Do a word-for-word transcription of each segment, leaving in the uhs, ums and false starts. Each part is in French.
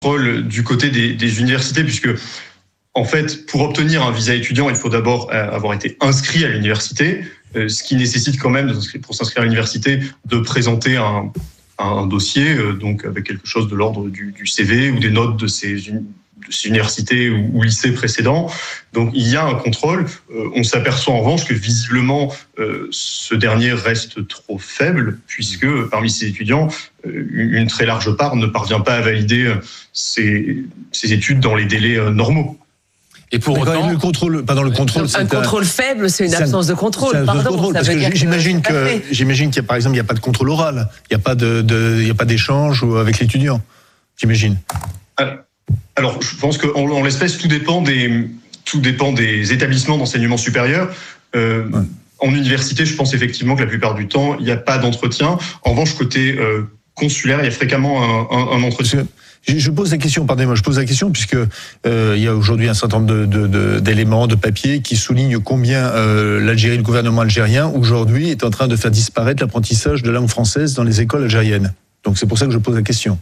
contrôle du côté des, des universités, puisque en fait, pour obtenir un visa étudiant, il faut d'abord avoir été inscrit à l'université, ce qui nécessite quand même, pour s'inscrire à l'université, de présenter un, un dossier, donc avec quelque chose de l'ordre du, du C V ou des notes de ces, de ces universités ou, ou lycées précédents. Donc il y a un contrôle. On s'aperçoit en revanche que visiblement, ce dernier reste trop faible, puisque parmi ces étudiants, une très large part ne parvient pas à valider ses, ses études dans les délais normaux. Et pour mais autant, le contrôle, pardon, le contrôle, c'est un contrôle un, faible, c'est une absence de contrôle. C'est Pardon, de contrôle, ça parce veut que dire j'imagine que, que, j'imagine qu'il y a, par exemple, il n'y a pas de contrôle oral, il n'y a pas de, de, il n'y a pas d'échange avec l'étudiant. J'imagine. Alors, je pense qu'en en l'espèce, tout dépend des, tout dépend des établissements d'enseignement supérieur. Euh, ouais. En université, je pense effectivement que la plupart du temps, il n'y a pas d'entretien. En revanche, côté euh, consulaire, il y a fréquemment un, un, un entretien. Je pose la question, pardonnez-moi, je pose la question puisque euh, il y a aujourd'hui un certain nombre de, de, de, d'éléments, de papiers qui soulignent combien euh, l'Algérie, le gouvernement algérien, aujourd'hui, est en train de faire disparaître l'apprentissage de langue française dans les écoles algériennes. Donc c'est pour ça que je pose la question.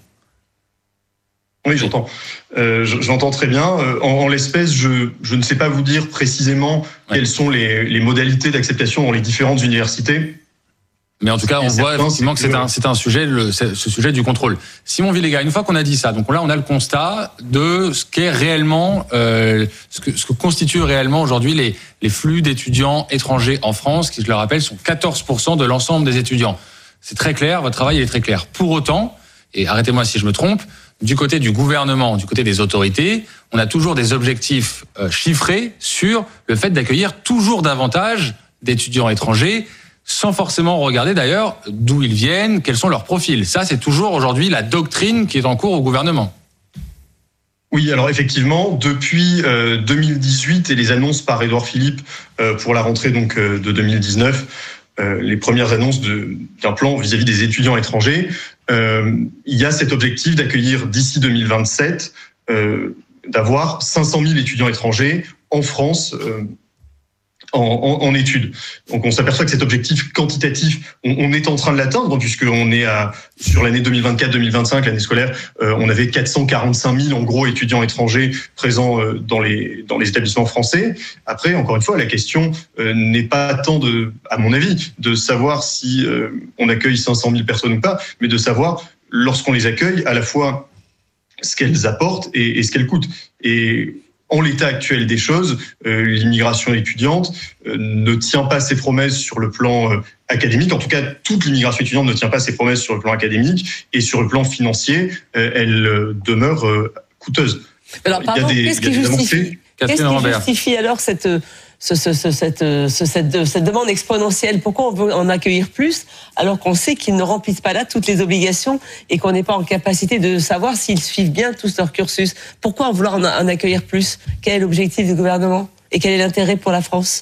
Oui, j'entends. Euh, j'entends très bien. En, en l'espèce, je, je ne sais pas vous dire précisément ouais. quelles sont les, les modalités d'acceptation dans les différentes universités. Mais en tout cas, on voit effectivement que c'est un, c'est un sujet, le, c'est ce sujet du contrôle. Simon Villégas, une fois qu'on a dit ça, donc là, on a le constat de ce qu'est réellement, euh, ce que, ce que constituent réellement aujourd'hui les, les flux d'étudiants étrangers en France, qui, je le rappelle, sont quatorze pour cent de l'ensemble des étudiants. C'est très clair, votre travail est très clair. Pour autant, et arrêtez-moi si je me trompe, du côté du gouvernement, du côté des autorités, on a toujours des objectifs euh, chiffrés sur le fait d'accueillir toujours davantage d'étudiants étrangers, sans forcément regarder d'ailleurs d'où ils viennent, quels sont leurs profils. Ça, c'est toujours aujourd'hui la doctrine qui est en cours au gouvernement. Oui, alors effectivement, depuis euh, deux mille dix-huit et les annonces par Édouard Philippe euh, pour la rentrée donc euh, de deux mille dix-neuf, euh, les premières annonces de, d'un plan vis-à-vis des étudiants étrangers, euh, il y a cet objectif d'accueillir d'ici deux mille vingt-sept, euh, d'avoir cinq cent mille étudiants étrangers en France. Euh, En, en, en études. Donc on s'aperçoit que cet objectif quantitatif, on, on est en train de l'atteindre puisqu'on est à, sur l'année deux mille vingt-quatre deux mille vingt-cinq, l'année scolaire, euh, on avait quatre cent quarante-cinq mille en gros étudiants étrangers présents euh, dans les dans les établissements français. Après, encore une fois, la question euh, n'est pas tant de, à mon avis, de savoir si euh, on accueille cinq cent mille personnes ou pas, mais de savoir lorsqu'on les accueille à la fois ce qu'elles apportent et, et ce qu'elles coûtent. Et en l'état actuel des choses, euh, l'immigration étudiante euh, ne tient pas ses promesses sur le plan euh, académique. En tout cas, toute l'immigration étudiante ne tient pas ses promesses sur le plan académique. Et sur le plan financier, euh, elle euh, demeure euh, coûteuse. Alors, pardon, des, qu'est-ce qui justifie, qu'est-ce qui justifie alors cette, ce, ce, ce, cette, ce, cette, cette demande exponentielle? Pourquoi on veut en accueillir plus alors qu'on sait qu'ils ne remplissent pas là toutes les obligations et qu'on n'est pas en capacité de savoir s'ils suivent bien tous leur cursus? Pourquoi en vouloir en, en accueillir plus? Quel est l'objectif du gouvernement? Et quel est l'intérêt pour la France?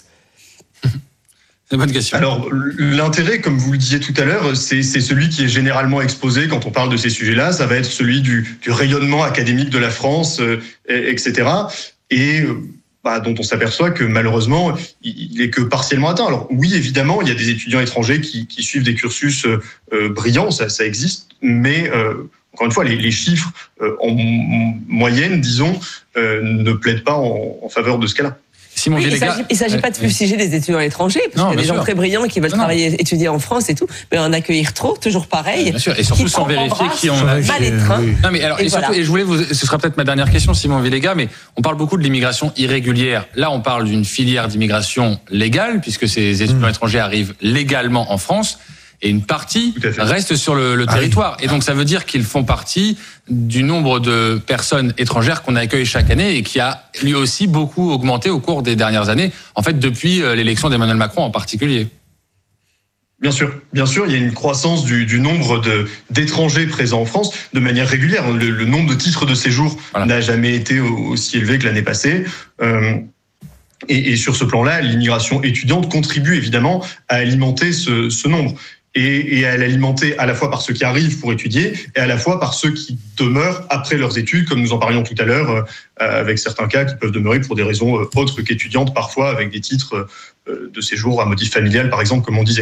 C'est une bonne question. Alors, l'intérêt, comme vous le disiez tout à l'heure, c'est, c'est celui qui est généralement exposé quand on parle de ces sujets-là. Ça va être celui du, du rayonnement académique de la France, euh, et cetera. Et bah, dont on s'aperçoit que malheureusement, il est que partiellement atteint. Alors oui, évidemment, il y a des étudiants étrangers qui, qui suivent des cursus euh, brillants, ça, ça existe, mais euh, encore une fois, les, les chiffres euh, en moyenne, disons, euh, ne plaident pas en, en faveur de ce cas-là. Simon oui, Villégas, il ne s'agit pas de fustiger des étudiants étrangers, parce qu'il y a des gens sûr. très brillants qui veulent non, travailler, non. étudier en France et tout, mais en accueillir trop, toujours pareil. Bien sûr, et surtout sans vérifier qui on a mal étreint. Oui. Non, mais alors, et, et, voilà. surtout, et je voulais vous, ce sera peut-être ma dernière question, Simon Villégas, mais on parle beaucoup de l'immigration irrégulière. Là, on parle d'une filière d'immigration légale, puisque ces étudiants mmh. étrangers arrivent légalement en France. Et une partie reste sur le, le territoire. Ah oui. Et donc, ça veut dire qu'ils font partie du nombre de personnes étrangères qu'on accueille chaque année et qui a lui aussi beaucoup augmenté au cours des dernières années, en fait, depuis l'élection d'Emmanuel Macron en particulier. Bien sûr, bien sûr, il y a une croissance du, du nombre de, d'étrangers présents en France de manière régulière. Le, le nombre de titres de séjour voilà. n'a jamais été aussi élevé que l'année passée. Euh, et, et sur ce plan-là, l'immigration étudiante contribue évidemment à alimenter ce, ce nombre. Et, et à l'alimenter à la fois par ceux qui arrivent pour étudier et à la fois par ceux qui demeurent après leurs études, comme nous en parlions tout à l'heure, euh, avec certains cas qui peuvent demeurer pour des raisons autres qu'étudiantes, parfois avec des titres euh, de séjour à motif familial, par exemple, comme on disait.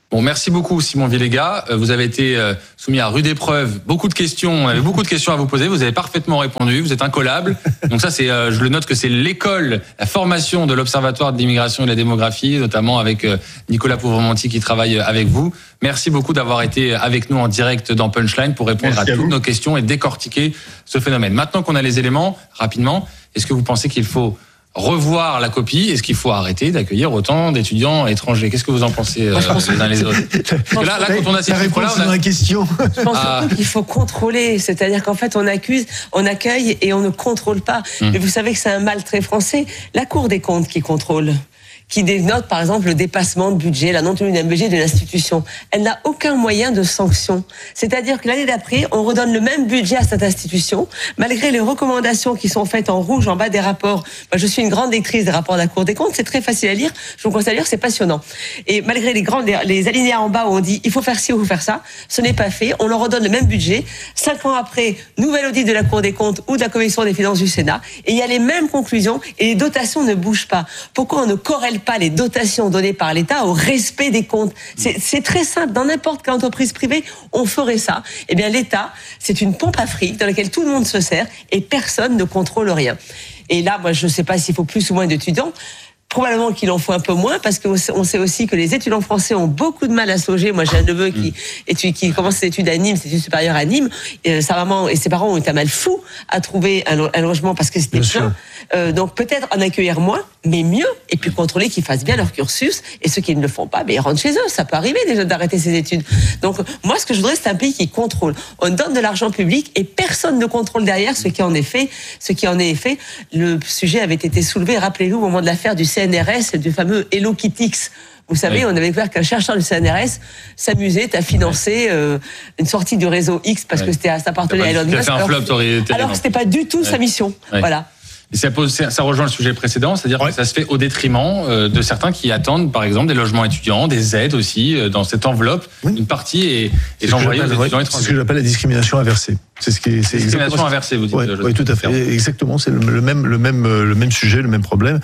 Bon, merci beaucoup Simon Villégas. Vous avez été soumis à rude épreuve. Beaucoup de questions, on avait beaucoup de questions à vous poser. Vous avez parfaitement répondu. Vous êtes incollable. Donc ça, c'est, je le note que c'est l'école, la formation de l'Observatoire de l'immigration et de la démographie, notamment avec Nicolas Pouvremonti qui travaille avec vous. Merci beaucoup d'avoir été avec nous en direct dans Punchline pour répondre merci à, à toutes nos questions et décortiquer ce phénomène. Maintenant qu'on a les éléments, rapidement, est-ce que vous pensez qu'il faut revoir la copie? Est-ce qu'il faut arrêter d'accueillir autant d'étudiants étrangers? Qu'est-ce que vous en pensez euh, les uns les autres? Parce que là, là, quand on a ces chiffres-là, on a... la question. Je pense ah. surtout qu'il faut contrôler, c'est-à-dire qu'en fait, on accuse, on accueille et on ne contrôle pas. Hum. Mais vous savez que c'est un mal très français. La Cour des comptes qui contrôle, qui dénote par exemple le dépassement de budget, la non-tenue d'un budget de l'institution. Elle n'a aucun moyen de sanction. C'est-à-dire que l'année d'après, on redonne le même budget à cette institution, malgré les recommandations qui sont faites en rouge en bas des rapports. Moi, je suis une grande lectrice des rapports de la Cour des comptes, c'est très facile à lire, je vous conseille à lire, c'est passionnant. Et malgré les grands, les alinéas en bas où on dit il faut faire ci ou il faut faire ça, ce n'est pas fait, on leur redonne le même budget. Cinq ans après, nouvel audit de la Cour des comptes ou de la Commission des finances du Sénat, et il y a les mêmes conclusions et les dotations ne bougent pas. Pourquoi on ne corrèle pas les dotations données par l'État au respect des comptes? C'est, c'est très simple. Dans n'importe quelle entreprise privée, on ferait ça. Eh bien, l'État, c'est une pompe à fric dans laquelle tout le monde se sert et personne ne contrôle rien. Et là, moi, je ne sais pas s'il faut plus ou moins d'étudiants. Probablement qu'il en faut un peu moins parce qu'on sait aussi que les étudiants français ont beaucoup de mal à se loger. Moi, j'ai un neveu qui, étudie, qui commence ses études à Nîmes, ses études supérieures à Nîmes. Et sa maman et ses parents ont été un mal fou à trouver un, un logement parce que c'était plein. Euh, donc peut-être en accueillir moins, mais mieux. Et puis contrôler qu'ils fassent bien leur cursus. Et ceux qui ne le font pas, ben, ils rentrent chez eux. Ça peut arriver déjà d'arrêter ses études. Donc moi, ce que je voudrais, c'est un pays qui contrôle. On donne de l'argent public et personne ne contrôle derrière ce qui en est fait. Ce qui en est fait. Le sujet avait été soulevé, rappelez-vous, au moment de l'affaire du C N R S, du fameux Hello Kitix. Vous savez, oui. On avait découvert qu'un chercheur du C N R S s'amusait à financer euh, une sortie du réseau X parce ouais. que c'était, ça appartenait à Elon Musk. Alors, alors que c'était pas du tout ouais. sa mission. Ouais. Voilà. Et ça, pose, ça rejoint le sujet précédent, c'est-à-dire ouais. que ça se fait au détriment de certains qui attendent, par exemple, des logements étudiants, des aides aussi, dans cette enveloppe. Oui. Une partie est, est envoyée aux étudiants étrangers. C'est ce que j'appelle la discrimination inversée. C'est ce qui est, c'est discrimination inversée, vous dites. Ouais, oui, tout à fait. Exactement, c'est le, le même, le même, le même sujet, le même problème.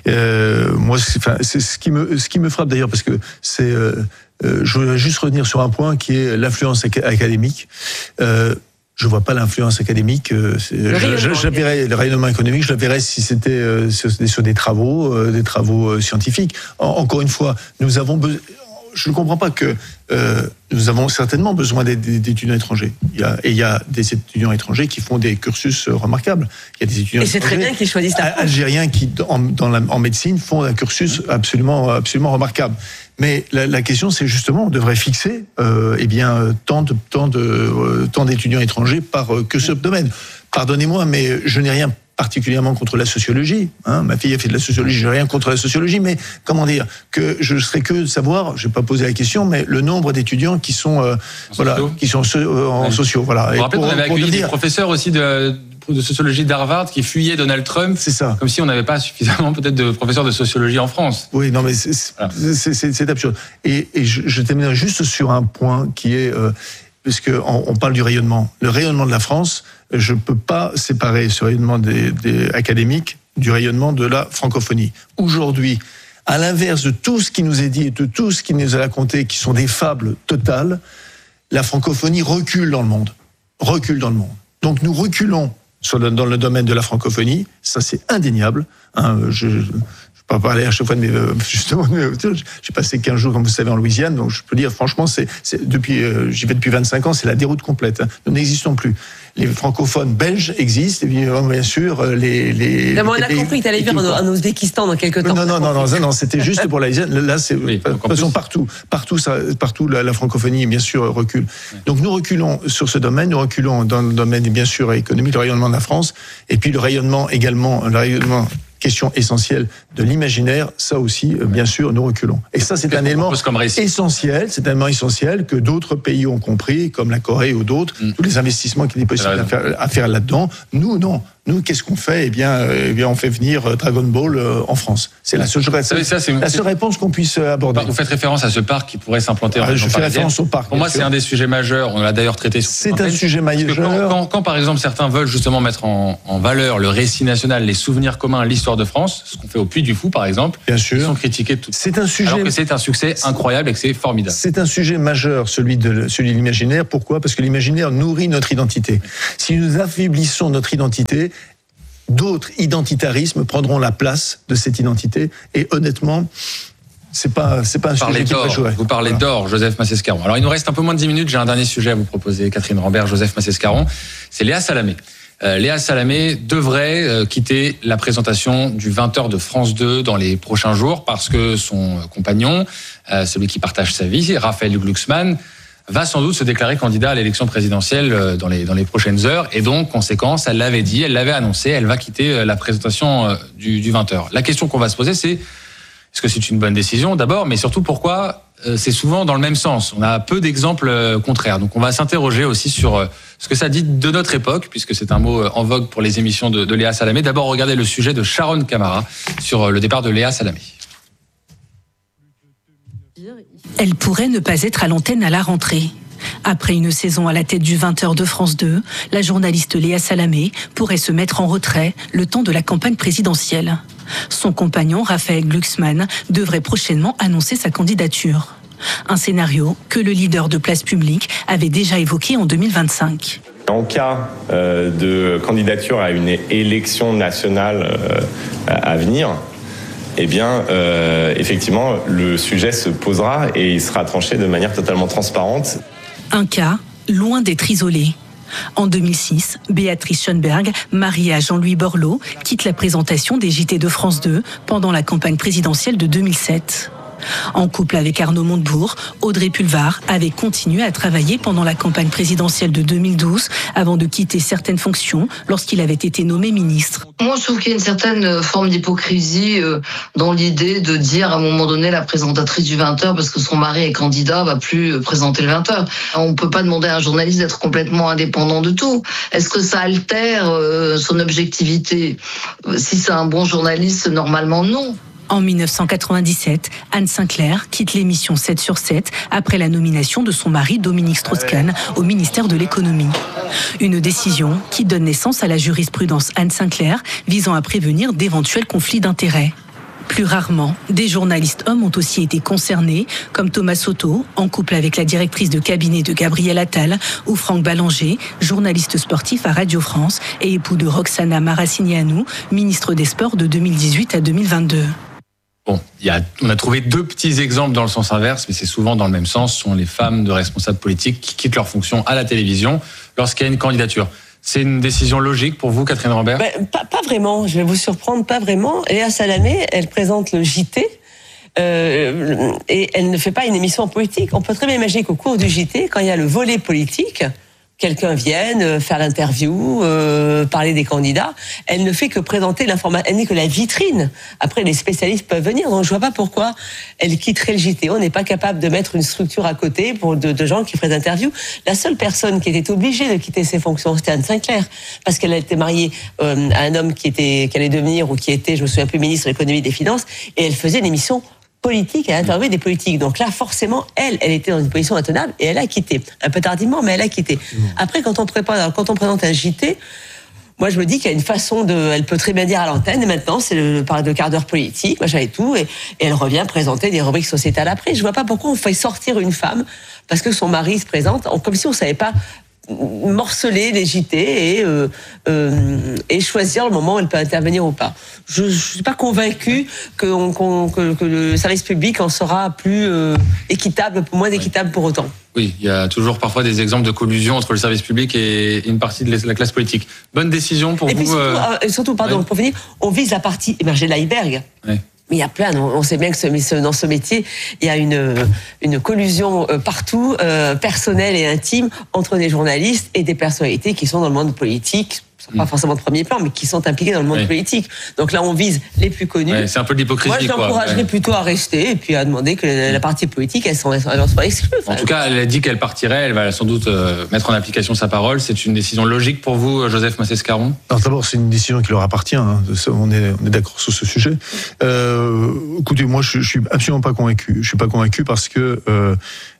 Euh, moi, c'est, enfin, c'est ce qui me, ce qui me frappe d'ailleurs, parce que c'est. Euh, euh, je voudrais juste revenir sur un point qui est l'influence académique. Euh, Je vois pas l'influence académique. Euh, je, je, je la verrais, le rayonnement économique, je la verrais si c'était euh, sur, sur des travaux, euh, des travaux euh, scientifiques. En, encore une fois, nous avons besoin. Je ne comprends pas que euh, nous avons certainement besoin d'étudiants étrangers. Il y a, et il y a des étudiants étrangers qui font des cursus remarquables. Il y a des étudiants et c'est très bien qu'ils choisissent la France. Algériens qui, en, dans la, en médecine, font un cursus absolument, absolument remarquable. Mais la, la question, c'est justement, on devrait fixer euh, eh bien, tant, de, tant, de, euh, tant d'étudiants étrangers par euh, que ce domaine. Pardonnez-moi, mais je n'ai rien particulièrement contre la sociologie. Hein. Ma fille a fait de la sociologie, je n'ai rien contre la sociologie, mais comment dire, que je serais que de savoir, je n'ai pas posé la question, mais le nombre d'étudiants qui sont, euh, voilà, qui sont euh, en ouais. sociaux. Voilà. Vous vous rappelez qu'on avait accueilli devenir... des professeurs aussi de... de sociologie d'Harvard qui fuyaient Donald Trump. C'est ça. Comme si on n'avait pas suffisamment peut-être de professeurs de sociologie en France. Oui, non, mais c'est, voilà. c'est, c'est, c'est absurde. Et, et je, je terminerai juste sur un point qui est, euh, puisque on, on parle du rayonnement. Le rayonnement de la France, je ne peux pas séparer ce rayonnement des, des académiques du rayonnement de la francophonie. Aujourd'hui, à l'inverse de tout ce qui nous est dit et de tout ce qui nous est raconté, qui sont des fables totales, la francophonie recule dans le monde. Recule dans le monde. Donc nous reculons sur le, dans le domaine de la francophonie, ça c'est indéniable. Hein, je ne vais pas parler à chaque fois de mes... Justement, j'ai passé quinze jours, comme vous savez, en Louisiane, donc je peux dire, franchement, c'est, c'est, depuis, euh, j'y vais depuis vingt-cinq ans, c'est la déroute complète. Hein. Nous n'existons plus. Les francophones belges existent, et bien sûr, les... les non, mais on a compris que tu allais vivre en, en Ouzbékistan dans quelques temps. Non, non, non, non, non, non, c'était juste pour la... Là, c'est... Oui, de toute façon, partout, partout, ça, partout la, la francophonie, bien sûr, recule. Oui. Donc nous reculons sur ce domaine, nous reculons dans le domaine, bien sûr, économique, le rayonnement de la France, et puis le rayonnement également, le rayonnement... question essentielle de l'imaginaire, ça aussi, euh, bien sûr, nous reculons. Et ça, c'est un élément essentiel, c'est un élément essentiel que d'autres pays ont compris, comme la Corée ou d'autres, mm. tous les investissements qu'il est possible à faire, à faire là-dedans. Nous, non. Nous, qu'est-ce qu'on fait ? Eh bien, euh, eh bien, on fait venir Dragon Ball euh, en France. C'est la seule, ça, ça, c'est, la seule réponse qu'on puisse aborder. Vous faites référence à ce parc qui pourrait s'implanter en région parisienne. Je fais référence au parc. Pour moi, c'est un des sujets majeurs. On l'a d'ailleurs traité. C'est un sujet majeur. Quand, quand, quand, par exemple, certains veulent justement mettre en, en valeur le récit national, les souvenirs communs, l'histoire de France, ce qu'on fait au Puy du Fou, par exemple, bien sûr, ils sont critiqués de tout. C'est un sujet. Alors que c'est un succès incroyable et que c'est formidable. C'est un sujet majeur, celui de celui de l'imaginaire. Pourquoi ? Parce que l'imaginaire nourrit notre identité. Si nous affaiblissons notre identité, d'autres identitarismes prendront la place de cette identité. Et honnêtement, c'est pas, c'est pas un sujet qui va jouer. Vous parlez voilà. d'or, Joseph Massescaron. Alors, il nous reste un peu moins de dix minutes. J'ai un dernier sujet à vous proposer, Catherine Rambert, Joseph Massescaron. C'est Léa Salamé. Euh, Léa Salamé devrait euh, quitter la présentation du vingt heures de France deux dans les prochains jours parce que son compagnon, euh, celui qui partage sa vie, Raphaël Glucksmann, va sans doute se déclarer candidat à l'élection présidentielle dans les, dans les prochaines heures. Et donc, conséquence, elle l'avait dit, elle l'avait annoncé, elle va quitter la présentation du, du vingt heures. La question qu'on va se poser, c'est est-ce que c'est une bonne décision d'abord, mais surtout pourquoi c'est souvent dans le même sens. On a peu d'exemples contraires. Donc, on va s'interroger aussi sur ce que ça dit de notre époque, puisque c'est un mot en vogue pour les émissions de, de Léa Salamé. D'abord, regardez le sujet de Sharon Camara sur le départ de Léa Salamé. Elle pourrait ne pas être à l'antenne à la rentrée. Après une saison à la tête du vingt heures de France deux, la journaliste Léa Salamé pourrait se mettre en retrait le temps de la campagne présidentielle. Son compagnon, Raphaël Glucksmann, devrait prochainement annoncer sa candidature. Un scénario que le leader de Place Publique avait déjà évoqué en deux mille vingt-cinq. En cas euh, de candidature à une élection nationale euh, à venir, eh bien, euh, effectivement, le sujet se posera et il sera tranché de manière totalement transparente. Un cas loin d'être isolé. En deux mille six, Béatrice Schoenberg, mariée à Jean-Louis Borloo, quitte la présentation des J T de France deux pendant la campagne présidentielle de deux mille sept. En couple avec Arnaud Montebourg, Audrey Pulvar avait continué à travailler pendant la campagne présidentielle de deux mille douze avant de quitter certaines fonctions lorsqu'il avait été nommé ministre. Moi, je trouve qu'il y a une certaine forme d'hypocrisie dans l'idée de dire à un moment donné la présentatrice du vingt heures parce que son mari est candidat va plus présenter le vingt heures. On ne peut pas demander à un journaliste d'être complètement indépendant de tout. Est-ce que ça altère son objectivité ? Si c'est un bon journaliste, normalement non. En dix-neuf cent quatre-vingt-dix-sept, Anne Sinclair quitte l'émission sept sur sept après la nomination de son mari Dominique Strauss-Kahn au ministère de l'économie. Une décision qui donne naissance à la jurisprudence Anne Sinclair visant à prévenir d'éventuels conflits d'intérêts. Plus rarement, des journalistes hommes ont aussi été concernés, comme Thomas Soto, en couple avec la directrice de cabinet de Gabriel Attal, ou Franck Ballanger, journaliste sportif à Radio France et époux de Roxana Maracineanu, ministre des Sports de deux mille dix-huit à deux mille vingt-deux. Bon, il y a, on a trouvé deux petits exemples dans le sens inverse, mais c'est souvent dans le même sens. Ce sont les femmes de responsables politiques qui quittent leur fonction à la télévision lorsqu'il y a une candidature. C'est une décision logique pour vous, Catherine Rambert ? ben, pas, pas vraiment, je vais vous surprendre, pas vraiment. Léa Salamé, elle présente le J T euh, et elle ne fait pas une émission politique. On peut très bien imaginer qu'au cours du J T, quand il y a le volet politique, quelqu'un vienne faire l'interview, euh, parler des candidats. Elle ne fait que présenter l'information. Elle n'est que la vitrine. Après, les spécialistes peuvent venir. Donc, je vois pas pourquoi elle quitterait le J T. On n'est pas capable de mettre une structure à côté pour de, de gens qui feraient des interviews. La seule personne qui était obligée de quitter ses fonctions, c'était Anne Sinclair, parce qu'elle a été mariée euh, à un homme qui était, qui allait devenir ou qui était, je me souviens plus, ministre de l'économie et des finances, et elle faisait une émission politique, elle a interviewé des politiques. Donc là, forcément, elle, elle était dans une position intenable et elle a quitté. Un peu tardivement, mais elle a quitté. Mmh. Après, quand on prépare, quand on présente un J T, moi, je me dis qu'il y a une façon de, elle peut très bien dire à l'antenne, et maintenant, c'est le, le, le quart d'heure politique, machin et tout, et, et elle revient présenter des rubriques sociétales après. Je vois pas pourquoi on fait sortir une femme parce que son mari se présente, comme si on savait pas morceler les J T et, euh, euh, et choisir le moment où elle peut intervenir ou pas. Je ne suis pas convaincue que, on, qu'on, que, que le service public en sera plus euh, équitable, moins équitable pour autant. Oui, il y a toujours parfois des exemples de collusion entre le service public et une partie de la classe politique. Bonne décision pour et vous. Et puis surtout, euh... surtout pardon, ouais. pour finir, on vise la partie émergée de l'iceberg. Ouais. Mais il y a plein, on sait bien que ce, dans ce métier, il y a une, une collusion partout, euh, personnelle et intime, entre des journalistes et des personnalités qui sont dans le monde politique, sont pas forcément de premier plan, mais qui sont impliqués dans le monde oui. politique. Donc là, on vise les plus connus. Ouais, c'est un peu de l'hypocrisie. Moi, je l'encouragerais ouais. plutôt à rester et puis à demander que la, la partie politique, elle en soit exclue. En tout cas, elle a dit qu'elle partirait. Elle va sans doute euh, mettre en application sa parole. C'est une décision logique pour vous, Joseph Massescaron ? Alors d'abord, c'est une décision qui leur appartient. Hein. On est, on est d'accord sur ce sujet. Euh, écoutez, moi, je, je suis absolument pas convaincu. Je suis pas convaincu parce que euh,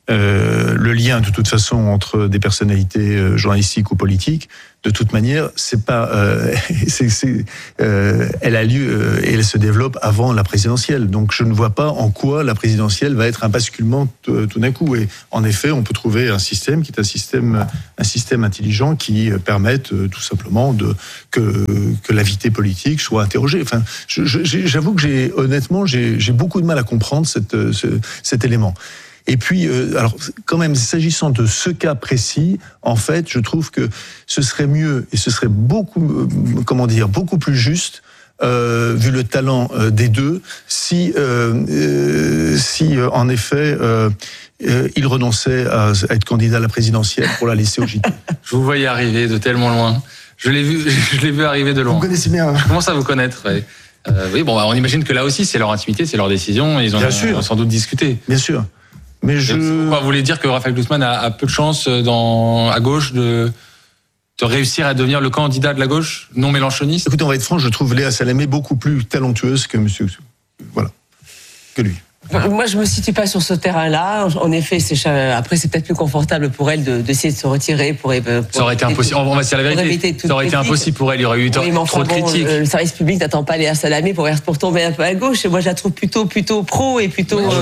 euh, le lien, de toute façon, entre des personnalités euh, journalistiques ou politiques, de toute manière, c'est pas, euh, c'est, c'est, euh, elle a lieu euh, et elle se développe avant la présidentielle. Donc, je ne vois pas en quoi la présidentielle va être un basculement t- tout d'un coup. Et en effet, on peut trouver un système qui est un système, un système intelligent qui permette euh, tout simplement de que que la vitesse politique soit interrogée. Enfin, je, je, j'avoue que j'ai honnêtement, j'ai, j'ai beaucoup de mal à comprendre cette, ce, cet élément. Et puis, euh, alors, quand même, s'agissant de ce cas précis, en fait, je trouve que ce serait mieux et ce serait beaucoup, euh, comment dire, beaucoup plus juste, euh, vu le talent euh, des deux, si, euh, euh, si euh, en effet, euh, euh, il renonçait à, à être candidat à la présidentielle pour la laisser au J T. Je vous voyais arriver de tellement loin. Je l'ai vu, je l'ai vu arriver de loin. Vous connaissez bien. Hein. Je commence à vous connaître. Ouais. Euh, oui, bon, bah, on imagine que là aussi, c'est leur intimité, c'est leur décision. Ils ont, euh, ont sans doute discuté. Bien sûr. Mais je. Vous voulez dire que Raphaël Glucksmann a, a peu de chance dans, à gauche de, de réussir à devenir le candidat de la gauche non mélenchoniste ? Écoutez, on va être franc, je trouve Léa Salamé beaucoup plus talentueuse que monsieur. Voilà. Que lui. Moi, je me situe pas sur ce terrain-là. En effet, c'est après c'est peut-être plus confortable pour elle de, d'essayer de se retirer pour. pour ça aurait été impossible. On va se dire la vérité. Ça aurait été impossible pour elle. Il y aurait eu oui, trop, trop de bon, critiques. Le service public n'attend pas Léa Salamé pour pour tomber un peu à gauche. Et moi, je la trouve plutôt plutôt pro et plutôt ouais,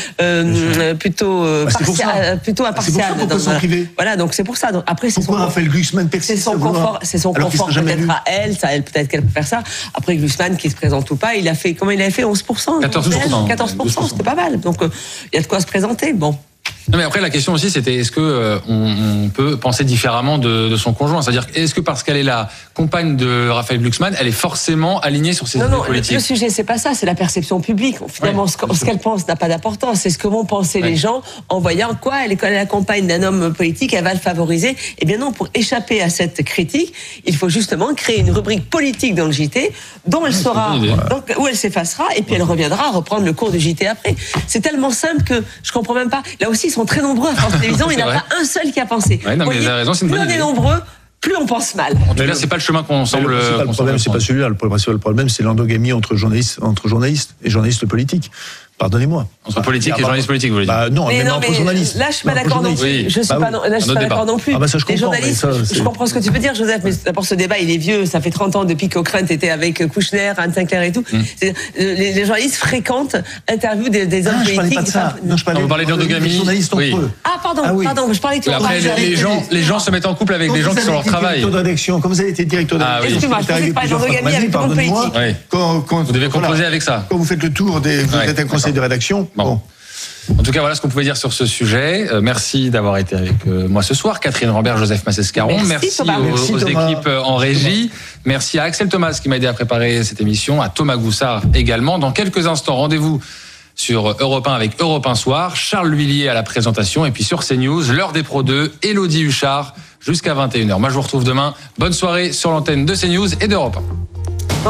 euh, plutôt euh, bah, partial, plutôt impartial. C'est pour ça qu'on peut voilà, donc c'est pour ça. Donc après, c'est pourquoi son Raphaël Glucksmann c'est son confort, c'est son confort peut-être à elle. Ça, elle peut-être qu'elle peut faire ça. Après Glucksmann, qui se présente ou pas, il a fait comment il avait fait onze pour cent. quatorze pour cent. quatorze pour cent, c'était pas mal. Donc il y a de quoi se présenter. Bon. Non mais après la question aussi c'était est-ce que euh, on, on peut penser différemment de, de son conjoint, c'est-à-dire est-ce que parce qu'elle est la compagne de Raphaël Glucksmann, elle est forcément alignée sur ses idées politiques ? Non, le sujet c'est pas ça, c'est la perception publique. Finalement, ouais, ce, ce qu'elle pense n'a pas d'importance, c'est ce que vont penser ouais. les gens en voyant quoi elle est quand elle est la compagne d'un homme politique, elle va le favoriser. Eh bien non, pour échapper à cette critique, il faut justement créer une rubrique politique dans le J T dont elle saura, donc, où elle s'effacera et puis elle reviendra reprendre le cours du J T après. C'est tellement simple que je comprends même pas. Là aussi, ils sont très nombreux à France Télévisions, il n'y en a pas un seul qui a pensé. Ouais, non, mais vous avez raison, c'est une bonne idée. Plus on est nombreux, plus on pense mal. En tout cas, c'est pas le chemin qu'on semble. Le principal problème, c'est pas celui-là. Le principal problème, c'est l'endogamie entre journalistes, entre journalistes et journalistes politiques. Pardonnez-moi. Entre politique et journaliste politique, vous voulez dire ? Bah non, mais même non, entre journalistes. Là, je suis pas d'accord non plus. Oui. Je suis bah, pas, non, là, je suis pas d'accord non plus. Ah bah ça, je comprends. Les journalistes, ça, je comprends ce que tu veux dire, Joseph, mais d'abord, ce débat, il est vieux. Ça fait trente ans depuis qu'Ockrent était avec Kouchner, Anne Sinclair et tout. Hum. Les, les journalistes fréquentent, interviewent des, des hommes ah, politiques. Je parlais pas de ça. Non, je parlais vous parlez d'endogamie. Les journalistes entre oui. eux. Ah, pardon, ah, oui. pardon, je parlais de toi. Après, les gens, les gens se mettent en couple avec des gens qui sont leur travail. Directeur de rédaction, comme vous avez été directeur de rédaction. Excuse-moi, je pensais pas d'endogamie avec le monde politique. Vous devez composer avec ça. Quand vous faites le tour des, vous êtes un conseil de rédaction. Bon. En tout cas, voilà ce qu'on pouvait dire sur ce sujet. Euh, merci d'avoir été avec euh, moi ce soir. Catherine Rambert, Joseph Massescaron. Merci, merci aux, merci aux équipes en régie. Merci à Axel Thomas qui m'a aidé à préparer cette émission, à Thomas Goussard également. Dans quelques instants, rendez-vous sur Europe un avec Europe un Soir. Charles L'Huillier à la présentation. Et puis sur CNews, l'heure des Pro deux, Élodie Huchard jusqu'à vingt et une heures. Moi, je vous retrouve demain. Bonne soirée sur l'antenne de CNews et d'Europe un.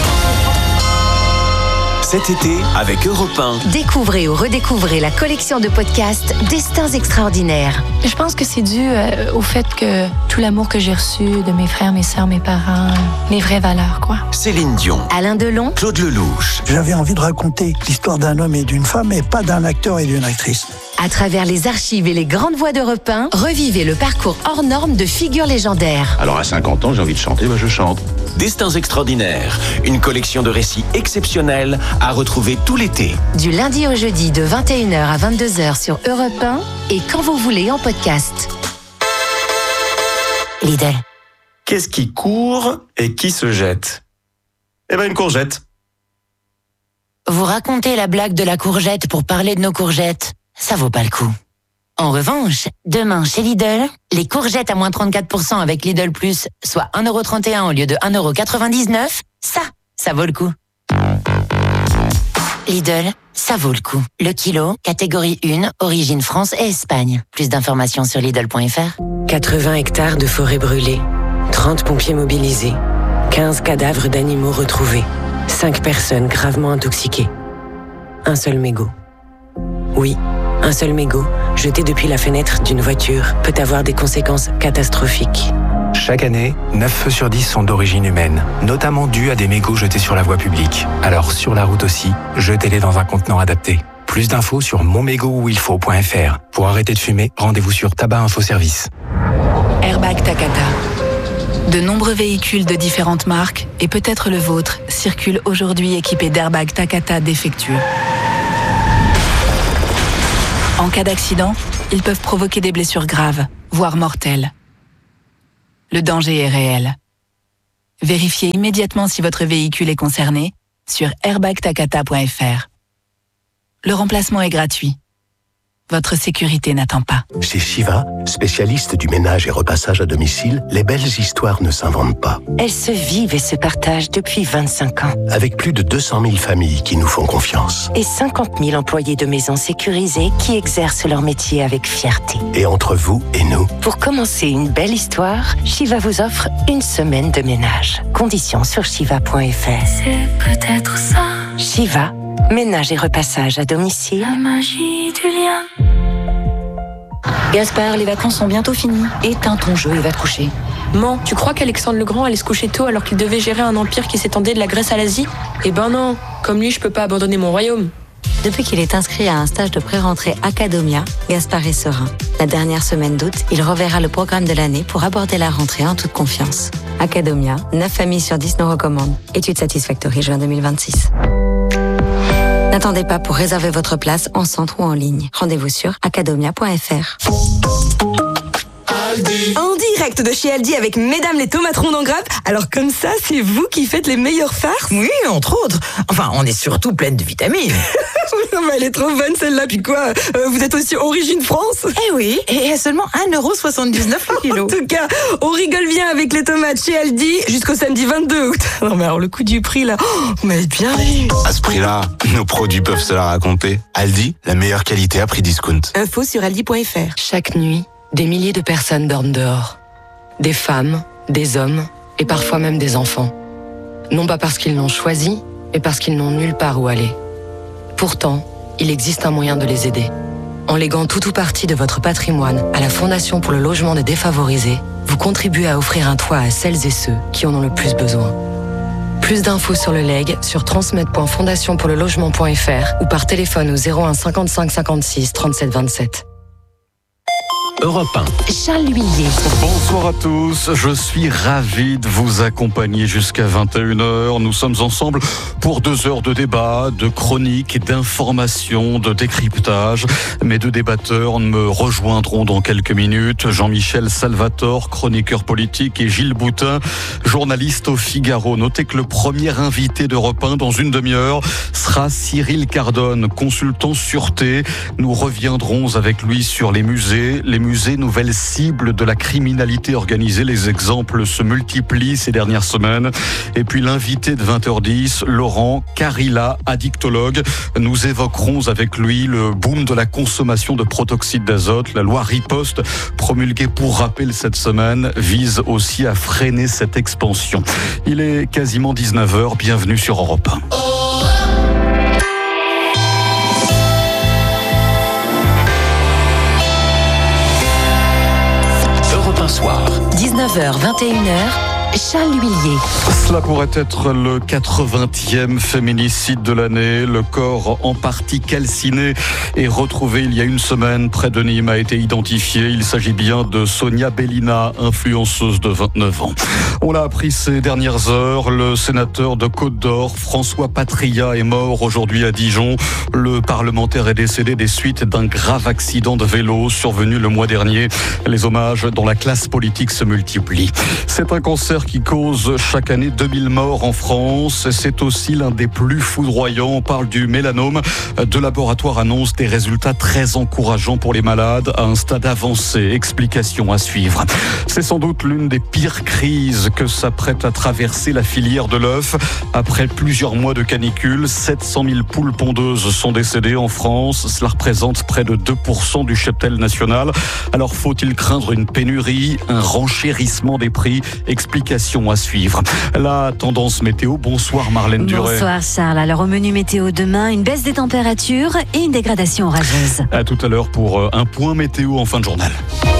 Cet été, avec Europe un. Découvrez ou redécouvrez la collection de podcasts Destins extraordinaires. Je pense que c'est dû euh, au fait que tout l'amour que j'ai reçu de mes frères, mes sœurs, mes parents, les vraies valeurs, quoi. Céline Dion. Alain Delon. Claude Lelouch. J'avais envie de raconter l'histoire d'un homme et d'une femme, et pas d'un acteur et d'une actrice. À travers les archives et les grandes voix d'Europe un, revivez le parcours hors norme de figures légendaires. Alors à cinquante ans, j'ai envie de chanter, bah je chante. Destins extraordinaires, une collection de récits exceptionnels à retrouver tout l'été. Du lundi au jeudi de vingt et une heures à vingt-deux heures sur Europe un et quand vous voulez en podcast. Lidl. Qu'est-ce qui court et qui se jette ? Eh ben une courgette. Vous racontez la blague de la courgette pour parler de nos courgettes. Ça vaut pas le coup. En revanche, demain chez Lidl, les courgettes à moins trente-quatre pour cent avec Lidl Plus, soit un euro trente et un au lieu de un euro quatre-vingt-dix-neuf, ça, ça vaut le coup. Lidl, ça vaut le coup. Le kilo, catégorie un, origine France et Espagne. Plus d'informations sur Lidl point F R. quatre-vingts hectares de forêt brûlée. trente pompiers mobilisés, quinze cadavres d'animaux retrouvés, cinq personnes gravement intoxiquées. Un seul mégot. Oui, un seul mégot, jeté depuis la fenêtre d'une voiture, peut avoir des conséquences catastrophiques. Chaque année, neuf feux sur dix sont d'origine humaine, notamment dus à des mégots jetés sur la voie publique. Alors sur la route aussi, jetez-les dans un contenant adapté. Plus d'infos sur mon mégot où il faut point f r. Pour arrêter de fumer, rendez-vous sur Tabac Info Service. Airbag Takata. De nombreux véhicules de différentes marques, et peut-être le vôtre, circulent aujourd'hui équipés d'airbags Takata défectueux. En cas d'accident, ils peuvent provoquer des blessures graves, voire mortelles. Le danger est réel. Vérifiez immédiatement si votre véhicule est concerné sur airbag takata point f r. Le remplacement est gratuit. Votre sécurité n'attend pas. Chez Shiva, spécialiste du ménage et repassage à domicile, les belles histoires ne s'inventent pas. Elles se vivent et se partagent depuis vingt-cinq ans. Avec plus de deux cent mille familles qui nous font confiance. Et cinquante mille employés de maisons sécurisées qui exercent leur métier avec fierté. Et entre vous et nous, pour commencer une belle histoire, Shiva vous offre une semaine de ménage. Conditions sur shiva point f r. C'est peut-être ça. Shiva, ménage et repassage à domicile. La magie du lien. Gaspard, les vacances sont bientôt finies. Éteins ton jeu et va te coucher. Man, tu crois qu'Alexandre le Grand allait se coucher tôt alors qu'il devait gérer un empire qui s'étendait de la Grèce à l'Asie ? Eh ben non, comme lui, je peux pas abandonner mon royaume. Depuis qu'il est inscrit à un stage de pré-rentrée Academia, Gaspard est serein. La dernière semaine d'août, il reverra le programme de l'année pour aborder la rentrée en toute confiance. Academia, neuf familles sur dix nous recommandent. Étude Satisfactory, juin deux mille vingt-six. N'attendez pas pour réserver votre place en centre ou en ligne. Rendez-vous sur academia point f r. En direct de chez Aldi avec Mesdames les tomates rondes en grappe. Alors comme ça, c'est vous qui faites les meilleures farces ? Oui, entre autres. Enfin, on est surtout pleine de vitamines. Non mais elle est trop bonne celle-là. Puis quoi, euh, vous êtes aussi origine France ? Eh oui, et à seulement un euro soixante-dix-neuf le kilo. En tout cas, on rigole bien avec les tomates chez Aldi jusqu'au samedi vingt-deux août. Non mais alors le coup du prix là, oh, vous m'avez bien vu. À ce prix-là, nos produits peuvent se la raconter. Aldi, la meilleure qualité à prix discount. Info sur aldi point f r. Chaque nuit, des milliers de personnes dorment dehors. Des femmes, des hommes et parfois même des enfants. Non pas parce qu'ils l'ont choisi, mais parce qu'ils n'ont nulle part où aller. Pourtant, il existe un moyen de les aider. En léguant tout ou partie de votre patrimoine à la Fondation pour le logement des défavorisés, vous contribuez à offrir un toit à celles et ceux qui en ont le plus besoin. Plus d'infos sur le legs sur transmettre point fondation pour le logement point f r ou par téléphone au zéro un cinquante-cinq cinquante-six trente-sept vingt-sept. Europe un. Charles Huillier. Bonsoir à tous, je suis ravi de vous accompagner jusqu'à vingt et une heures. Nous sommes ensemble pour deux heures de débat, de chronique, d'information, de décryptage. Mes deux débatteurs me rejoindront dans quelques minutes. Jean-Michel Salvatore, chroniqueur politique, et Gilles Boutin, journaliste au Figaro. Notez que le premier invité d'Europe un dans une demi-heure sera Cyril Cardone, consultant sûreté. Nous reviendrons avec lui sur les musées, les musées, nouvelle cible de la criminalité organisée. Les exemples se multiplient ces dernières semaines. Et puis l'invité de vingt heures dix, Laurent Carilla, addictologue. Nous évoquerons avec lui le boom de la consommation de protoxyde d'azote. La loi Riposte, promulguée pour rappel cette semaine, vise aussi à freiner cette expansion. Il est quasiment dix-neuf heures. Bienvenue sur Europe un. Soir. dix-neuf heures vingt et une heures, Charles Huillier. Cela pourrait être le quatre-vingtième féminicide de l'année. Le corps en partie calciné et retrouvé il y a une semaine près de Nîmes a été identifié. Il s'agit bien de Sonia Bellina, influenceuse de vingt-neuf ans. On l'a appris ces dernières heures, le sénateur de Côte-d'Or, François Patria, est mort aujourd'hui à Dijon. Le parlementaire est décédé des suites d'un grave accident de vélo survenu le mois dernier. Les hommages dans la classe politique se multiplient. C'est un cancer cancer qui cause chaque année deux mille morts en France. C'est aussi l'un des plus foudroyants. On parle du mélanome. Deux laboratoires annoncent des résultats très encourageants pour les malades à un stade avancé. Explication à suivre. C'est sans doute l'une des pires crises que s'apprête à traverser la filière de l'œuf. Après plusieurs mois de canicule, sept cent mille poules pondeuses sont décédées en France. Cela représente près de deux pour cent du cheptel national. Alors faut-il craindre une pénurie, un renchérissement des prix? Explication à suivre. La tendance météo. Bonsoir Marlène Duret. Bonsoir Charles. Alors au menu météo demain, une baisse des températures et une dégradation orageuse. À tout à l'heure pour un point météo en fin de journal.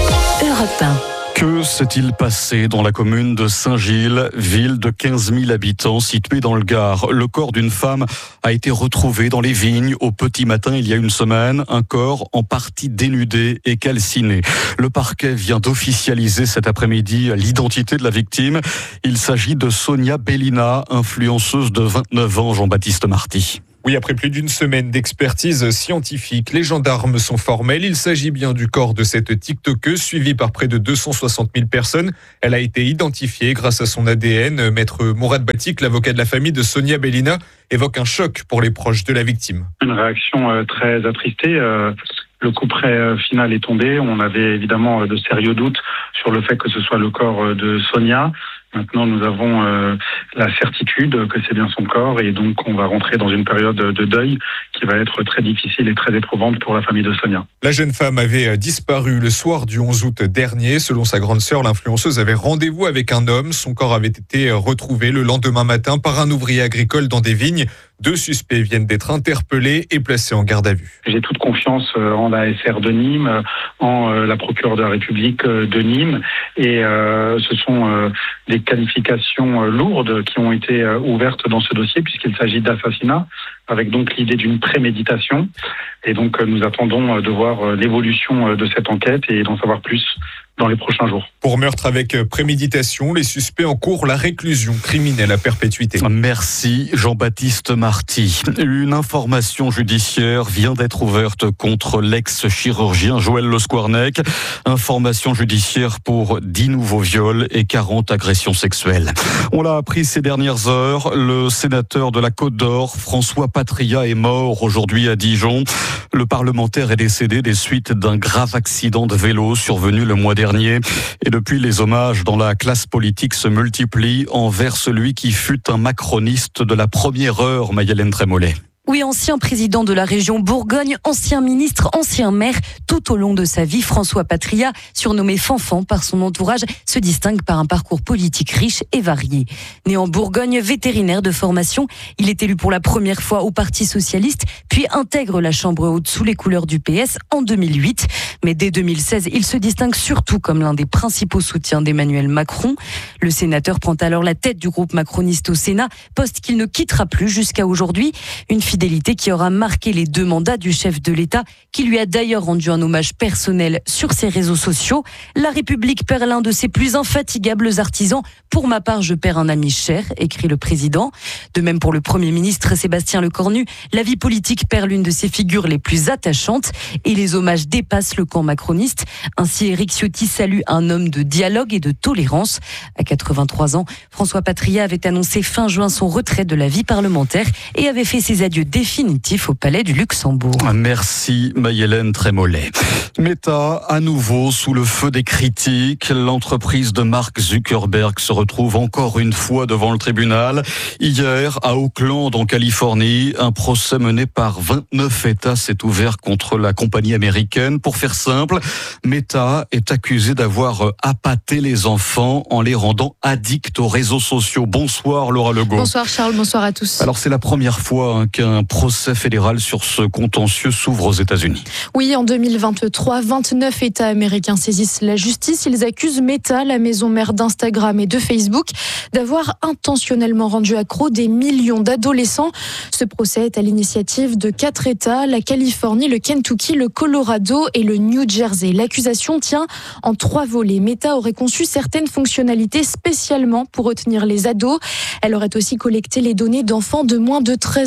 Europe un. Que s'est-il passé dans la commune de Saint-Gilles, ville de quinze mille habitants située dans le Gard? Le corps d'une femme a été retrouvé dans les vignes au petit matin il y a une semaine. Un corps en partie dénudé et calciné. Le parquet vient d'officialiser cet après-midi l'identité de la victime. Il s'agit de Sonia Bellina, influenceuse de vingt-neuf ans, Jean-Baptiste Marty. Oui, après plus d'une semaine d'expertise scientifique, les gendarmes sont formels. Il s'agit bien du corps de cette TikTokeuse suivie par près de deux cent soixante mille personnes. Elle a été identifiée grâce à son A D N. Maître Mourad Batik, l'avocat de la famille de Sonia Bellina, évoque un choc pour les proches de la victime. Une réaction euh, très attristée. Euh... Le couperet final est tombé. On avait évidemment de sérieux doutes sur le fait que ce soit le corps de Sonia. Maintenant, nous avons euh, la certitude que c'est bien son corps et donc on va rentrer dans une période de deuil qui va être très difficile et très éprouvante pour la famille de Sonia. La jeune femme avait disparu le soir du onze août dernier. Selon sa grande sœur, l'influenceuse avait rendez-vous avec un homme. Son corps avait été retrouvé le lendemain matin par un ouvrier agricole dans des vignes. Deux suspects viennent d'être interpellés et placés en garde à vue. J'ai toute confiance en la S R de Nîmes, en la procureure de la République de Nîmes. Et euh, ce sont euh, des qualifications lourdes qui ont été ouvertes dans ce dossier puisqu'il s'agit d'assassinat, avec donc l'idée d'une préméditation. Et donc nous attendons de voir l'évolution de cette enquête et d'en savoir plus dans les prochains jours. Pour meurtre avec préméditation, les suspects encourent la réclusion criminelle à perpétuité. Merci Jean-Baptiste Marty. Une information judiciaire vient d'être ouverte contre l'ex-chirurgien Joël Le Squarnec. Information judiciaire pour dix nouveaux viols et quarante agressions sexuelles. On l'a appris ces dernières heures, le sénateur de la Côte d'Or, François Patria, est mort aujourd'hui à Dijon. Le parlementaire est décédé des suites d'un grave accident de vélo survenu le mois dernier. Et depuis, les hommages dans la classe politique se multiplient envers celui qui fut un macroniste de la première heure, Maï-Hélène Trémollet. Oui, ancien président de la région Bourgogne, ancien ministre, ancien maire, tout au long de sa vie, François Patria, surnommé Fanfan par son entourage, se distingue par un parcours politique riche et varié. Né en Bourgogne, vétérinaire de formation, il est élu pour la première fois au Parti socialiste, puis intègre la Chambre haute sous les couleurs du P S en deux mille huit. Mais dès deux mille seize, il se distingue surtout comme l'un des principaux soutiens d'Emmanuel Macron. Le sénateur prend alors la tête du groupe macroniste au Sénat, poste qu'il ne quittera plus jusqu'à aujourd'hui. Une fidélité qui aura marqué les deux mandats du chef de l'État, qui lui a d'ailleurs rendu un hommage personnel sur ses réseaux sociaux. La République perd l'un de ses plus infatigables artisans. Pour ma part, je perds un ami cher, écrit le président. De même pour le Premier ministre Sébastien Lecornu, la vie politique perd l'une de ses figures les plus attachantes et les hommages dépassent le camp macroniste. Ainsi, Éric Ciotti salue un homme de dialogue et de tolérance. À quatre-vingt-trois ans, François Patria avait annoncé fin juin son retrait de la vie parlementaire et avait fait ses adieux définitifs au Palais du Luxembourg. Merci Maï-Hélène Trémollet. Meta, à nouveau sous le feu des critiques. L'entreprise de Mark Zuckerberg se retrouve encore une fois devant le tribunal. Hier, à Oakland, en Californie, un procès mené par vingt-neuf États s'est ouvert contre la compagnie américaine. Pour faire simple, Meta est accusé d'avoir appâté les enfants en les rendant addicts aux réseaux sociaux. Bonsoir Laura Legault. Bonsoir Charles, bonsoir à tous. Alors c'est la première fois hein, qu'un procès fédéral sur ce contentieux s'ouvre aux États-Unis. Oui, en deux mille vingt-trois, vingt-neuf États américains saisissent la justice. Ils accusent Meta, la maison mère d'Instagram et de Facebook, d'avoir intentionnellement rendu accro des millions d'adolescents. Ce procès est à l'initiative de quatre États, la Californie, le Kentucky, le Colorado et le New Jersey. L'accusation tient en trois volets. Meta aurait conçu certaines fonctionnalités spécialement pour retenir les ados. Elle aurait aussi collecté les données d'enfants de moins de treize ans sans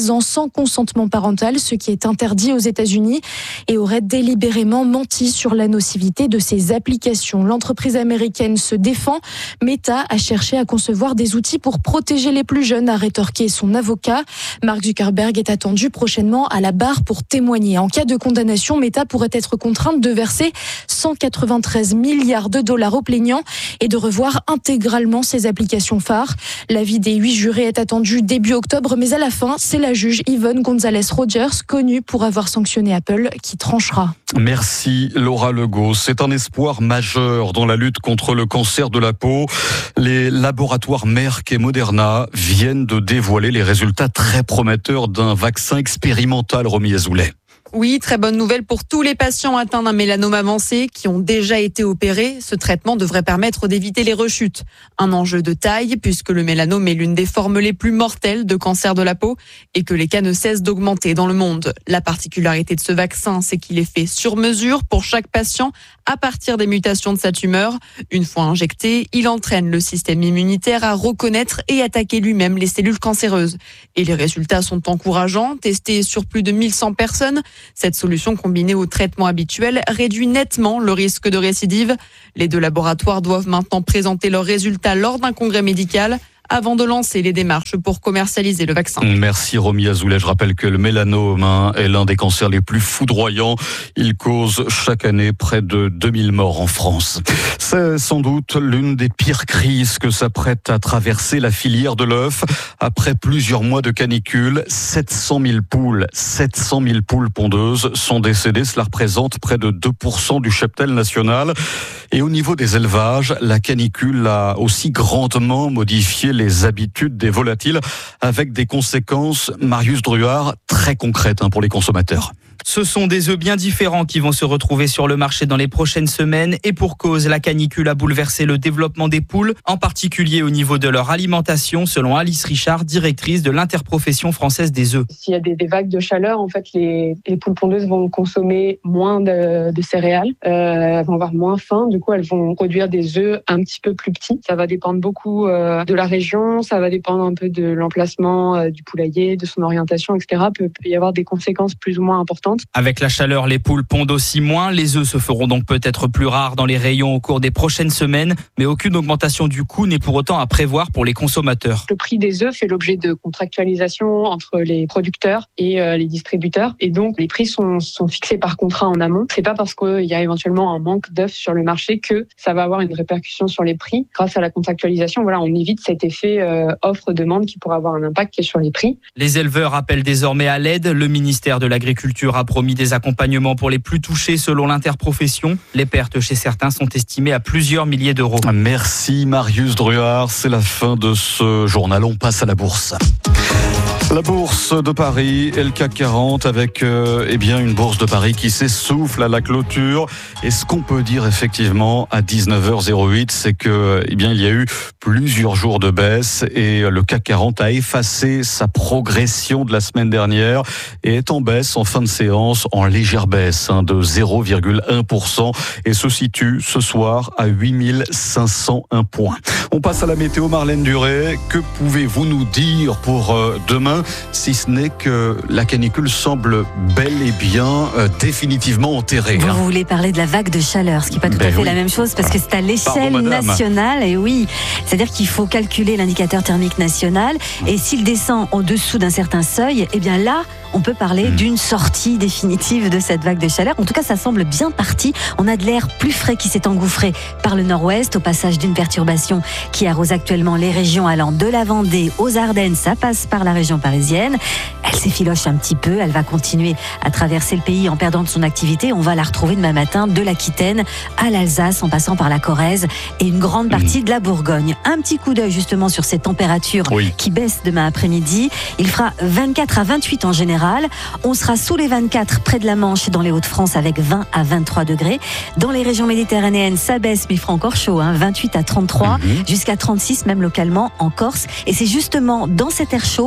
consentement parental, ce qui est interdit aux États-Unis, et aurait délibérément menti sur la nocivité de ces applications. L'entreprise américaine se défend. Meta a cherché à concevoir des outils pour protéger les plus jeunes, a rétorqué son avocat. Mark Zuckerberg est attendu prochainement à la barre pour témoigner. En cas de condamnation, Meta pourrait être contrainte de verser cent quatre-vingt-treize milliards de dollars aux plaignants et de revoir intégralement ses applications phares. L'avis des huit jurés est attendu début octobre, mais à la fin, c'est la juge Yvonne Gonzalez-Rogers, connue pour avoir sanctionné Apple, qui tranchera. Merci Laura Legault. C'est un espoir majeur dans la lutte contre le cancer de la peau. Les laboratoires Merck et Moderna viennent de dévoiler les résultats très prometteurs d'un vaccin expérimental, Romy Azoulay. Oui, très bonne nouvelle pour tous les patients atteints d'un mélanome avancé qui ont déjà été opérés. Ce traitement devrait permettre d'éviter les rechutes. Un enjeu de taille puisque le mélanome est l'une des formes les plus mortelles de cancer de la peau et que les cas ne cessent d'augmenter dans le monde. La particularité de ce vaccin, c'est qu'il est fait sur mesure pour chaque patient à partir des mutations de sa tumeur. Une fois injecté, il entraîne le système immunitaire à reconnaître et attaquer lui-même les cellules cancéreuses. Et les résultats sont encourageants, testés sur plus de mille cent personnes. Cette solution combinée au traitement habituel réduit nettement le risque de récidive. Les deux laboratoires doivent maintenant présenter leurs résultats lors d'un congrès médical avant de lancer les démarches pour commercialiser le vaccin. Merci Romy Azoulay. Je rappelle que le mélanome hein, est l'un des cancers les plus foudroyants. Il cause chaque année près de deux mille morts en France. C'est sans doute l'une des pires crises que s'apprête à traverser la filière de l'œuf. Après plusieurs mois de canicule, sept cent mille poules, sept cent mille poules pondeuses sont décédées. Cela représente près de deux pour cent du cheptel national. Et au niveau des élevages, la canicule a aussi grandement modifié les habitudes des volatiles avec des conséquences, Marius Druard, très concrètes hein, pour les consommateurs. Ce sont des œufs bien différents qui vont se retrouver sur le marché dans les prochaines semaines et pour cause, la canicule a bouleversé le développement des poules, en particulier au niveau de leur alimentation, selon Alice Richard, directrice de l'interprofession française des œufs. S'il y a des, des vagues de chaleur, en fait, les, les poules pondeuses vont consommer moins de, de céréales, euh, elles vont avoir moins faim, du coup elles vont produire des œufs un petit peu plus petits. Ça va dépendre beaucoup euh, de la région, ça va dépendre un peu de l'emplacement euh, du poulailler, de son orientation, et cetera. Il peut, peut y avoir des conséquences plus ou moins importantes. Avec la chaleur, les poules pondent aussi moins. Les œufs se feront donc peut-être plus rares dans les rayons au cours des prochaines semaines, mais aucune augmentation du coût n'est pour autant à prévoir pour les consommateurs. Le prix des œufs fait l'objet de contractualisation entre les producteurs et euh, les distributeurs, et donc les prix sont, sont fixés par contrat en amont. C'est pas parce qu'il y a éventuellement un manque d'œufs sur le marché que ça va avoir une répercussion sur les prix. Grâce à la contractualisation, voilà, on évite cet effet euh, offre-demande qui pourrait avoir un impact sur les prix. Les éleveurs appellent désormais à l'aide. Le ministère de l'Agriculture a promis des accompagnements pour les plus touchés selon l'interprofession. Les pertes chez certains sont estimées à plusieurs milliers d'euros. Merci Marius Druard. C'est la fin de ce journal. On passe à la bourse. La bourse de Paris et le C A C quarante avec euh, eh bien une bourse de Paris qui s'essouffle à la clôture. Et ce qu'on peut dire effectivement à dix-neuf heures zéro huit, c'est que eh bien il y a eu plusieurs jours de baisse et le C A C quarante a effacé sa progression de la semaine dernière et est en baisse en fin de séance, en légère baisse hein, de zéro virgule un pour cent et se situe ce soir à huit mille cinq cent un points. On passe à la météo. Marlène Duré, que pouvez-vous nous dire pour euh, demain, si ce n'est que la canicule semble bel et bien euh, définitivement enterrée. Vous hein. voulez parler de la vague de chaleur, ce qui n'est pas tout ben à fait oui. la même chose parce que c'est à l'échelle Pardon, madame. nationale. Et oui, c'est-à-dire qu'il faut calculer l'indicateur thermique national et s'il descend au-dessous d'un certain seuil, eh bien là, on peut parler mmh. d'une sortie définitive de cette vague de chaleur. En tout cas, ça semble bien parti. On a de l'air plus frais qui s'est engouffré par le nord-ouest au passage d'une perturbation qui arrose actuellement les régions allant de la Vendée aux Ardennes. Ça passe par la région parisienne. Elle s'effiloche un petit peu. Elle va continuer à traverser le pays en perdant de son activité. On va la retrouver demain matin de l'Aquitaine à l'Alsace en passant par la Corrèze et une grande partie mmh. de la Bourgogne. Un petit coup d'œil justement sur ces températures oui. qui baissent demain après-midi. Il fera vingt-quatre à vingt-huit en général. On sera sous les vingt-quatre près de la Manche et dans les Hauts-de-France avec vingt à vingt-trois degrés. Dans les régions méditerranéennes, ça baisse, mais il fera encore chaud, hein, vingt-huit à trente-trois, mmh. jusqu'à trente-six même localement en Corse. Et c'est justement dans cet air chaud que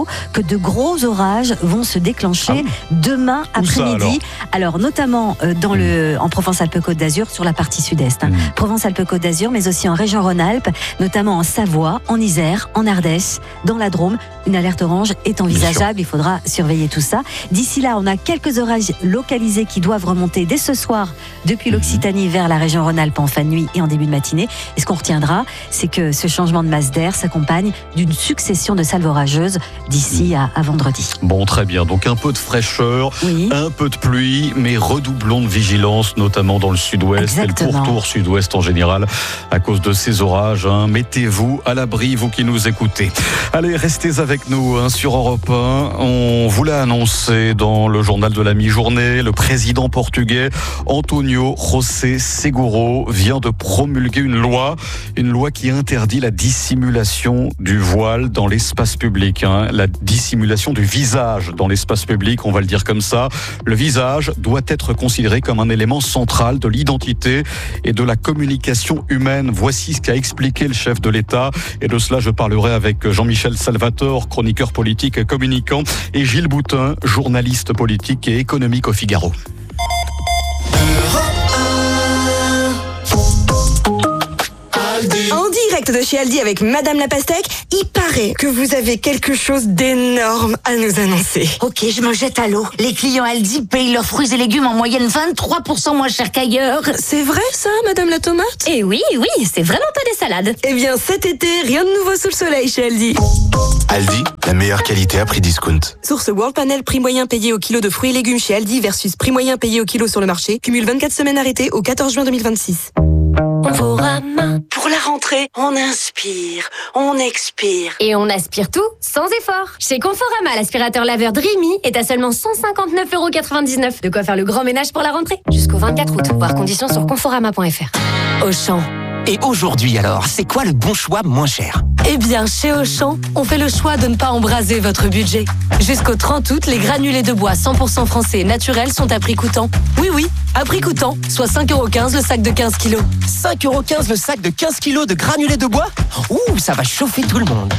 de gros orages vont se déclencher ah oui. demain après-midi. Alors? alors notamment euh, dans le, en Provence-Alpes-Côte d'Azur, sur la partie sud-est. Hein. Mmh. Provence-Alpes-Côte d'Azur, mais aussi en région Rhône-Alpes, notamment en Savoie, en Isère, en Ardèche, dans la Drôme. Une alerte orange est envisageable. Il faudra surveiller tout ça. D'ici là, on a quelques orages localisés qui doivent remonter dès ce soir depuis l'Occitanie vers la région Rhône-Alpes en fin de nuit et en début de matinée. Et ce qu'on retiendra, c'est que ce changement de masse d'air s'accompagne d'une succession de salves orageuses d'ici à, à vendredi. Bon, très bien. Donc un peu de fraîcheur, oui. un peu de pluie, mais redoublons de vigilance, notamment dans le sud-ouest Exactement. et le pourtour sud-ouest en général, à cause de ces orages. Hein. Mettez-vous à l'abri, vous qui nous écoutez. Allez, restez avec nous hein, sur Europe un. On vous l'a annoncé dans le journal de la mi-journée. Le président portugais António José Seguro vient de promulguer une loi, une loi qui interdit la dissimulation du voile dans l'espace public, hein, la dissimulation du visage dans l'espace public, on va le dire comme ça. Le visage doit être considéré comme un élément central de l'identité et de la communication humaine. Voici ce qu'a expliqué le chef de l'État. Et de cela, je parlerai avec Jean-Michel Salvatore, chroniqueur politique et communicant, et Gilles Boutin, journaliste politique et économique au Figaro. En direct de chez Aldi avec Madame la Pastèque, il paraît que vous avez quelque chose d'énorme à nous annoncer. Ok, je me jette à l'eau. Les clients Aldi payent leurs fruits et légumes en moyenne vingt-trois pour cent moins cher qu'ailleurs. C'est vrai ça, Madame la Tomate? Eh oui, oui, c'est vraiment pas des salades. Eh bien, cet été, rien de nouveau sous le soleil chez Aldi. Aldi, la meilleure qualité à prix discount. Source World Panel, prix moyen payé au kilo de fruits et légumes chez Aldi versus prix moyen payé au kilo sur le marché. Cumule vingt-quatre semaines arrêtées au quatorze juin deux mille vingt-six. Conforama. Pour la rentrée, on inspire, on expire. Et on aspire tout sans effort. Chez Conforama, l'aspirateur laveur Dreamy est à seulement cent cinquante-neuf euros quatre-vingt-dix-neuf. De quoi faire le grand ménage pour la rentrée. Jusqu'au vingt-quatre août. Voir conditions sur conforama point f r. Auchan. Et aujourd'hui alors, c'est quoi le bon choix moins cher? Eh bien, chez Auchan, on fait le choix de ne pas embraser votre budget. Jusqu'au trente août, les granulés de bois cent pour cent français et naturels sont à prix coûtant. Oui, oui, à prix coûtant, soit cinq euros quinze le sac de quinze kilos. cinq euros quinze le sac de quinze kilos de granulés de bois? Ouh, ça va chauffer tout le monde.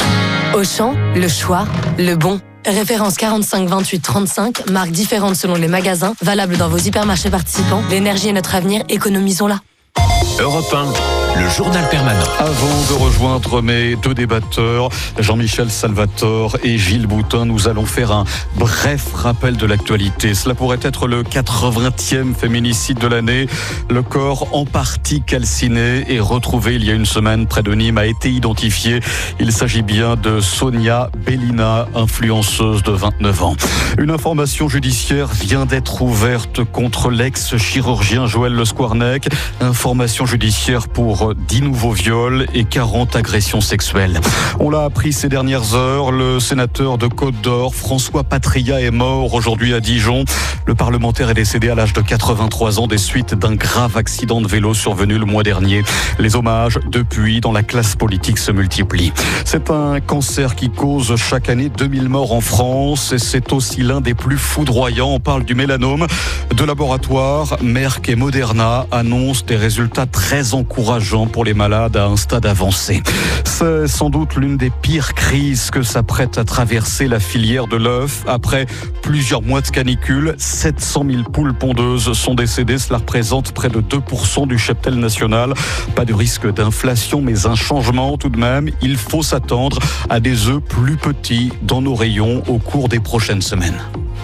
Auchan, le choix, le bon. Référence quarante-cinq vingt-huit trente-cinq, marques différentes selon les magasins, valable dans vos hypermarchés participants. L'énergie est notre avenir, économisons-la. Europe un, le journal permanent. Avant de rejoindre mes deux débatteurs, Jean-Michel Salvatore et Gilles Boutin, nous allons faire un bref rappel de l'actualité. Cela pourrait être le quatre-vingtième féminicide de l'année. Le corps en partie calciné et retrouvé il y a une semaine près de Nîmes a été identifié. Il s'agit bien de Sonia Bellina, influenceuse de vingt-neuf ans. Une information judiciaire vient d'être ouverte contre l'ex-chirurgien Joël Le Squarnec. Information judiciaire pour dix nouveaux viols et quarante agressions sexuelles. On l'a appris ces dernières heures, le sénateur de Côte-d'Or, François Patria, est mort aujourd'hui à Dijon. Le parlementaire est décédé à l'âge de quatre-vingt-trois ans des suites d'un grave accident de vélo survenu le mois dernier. Les hommages, depuis, dans la classe politique se multiplient. C'est un cancer qui cause chaque année deux mille morts en France et c'est aussi l'un des plus foudroyants. On parle du mélanome. De laboratoire, Merck et Moderna annoncent des résultats très encourageants pour les malades à un stade avancé. C'est sans doute l'une des pires crises que s'apprête à traverser la filière de l'œuf. Après plusieurs mois de canicule, sept cent mille poules pondeuses sont décédées. Cela représente près de deux pour cent du cheptel national. Pas de risque d'inflation, mais un changement tout de même. Il faut s'attendre à des œufs plus petits dans nos rayons au cours des prochaines semaines.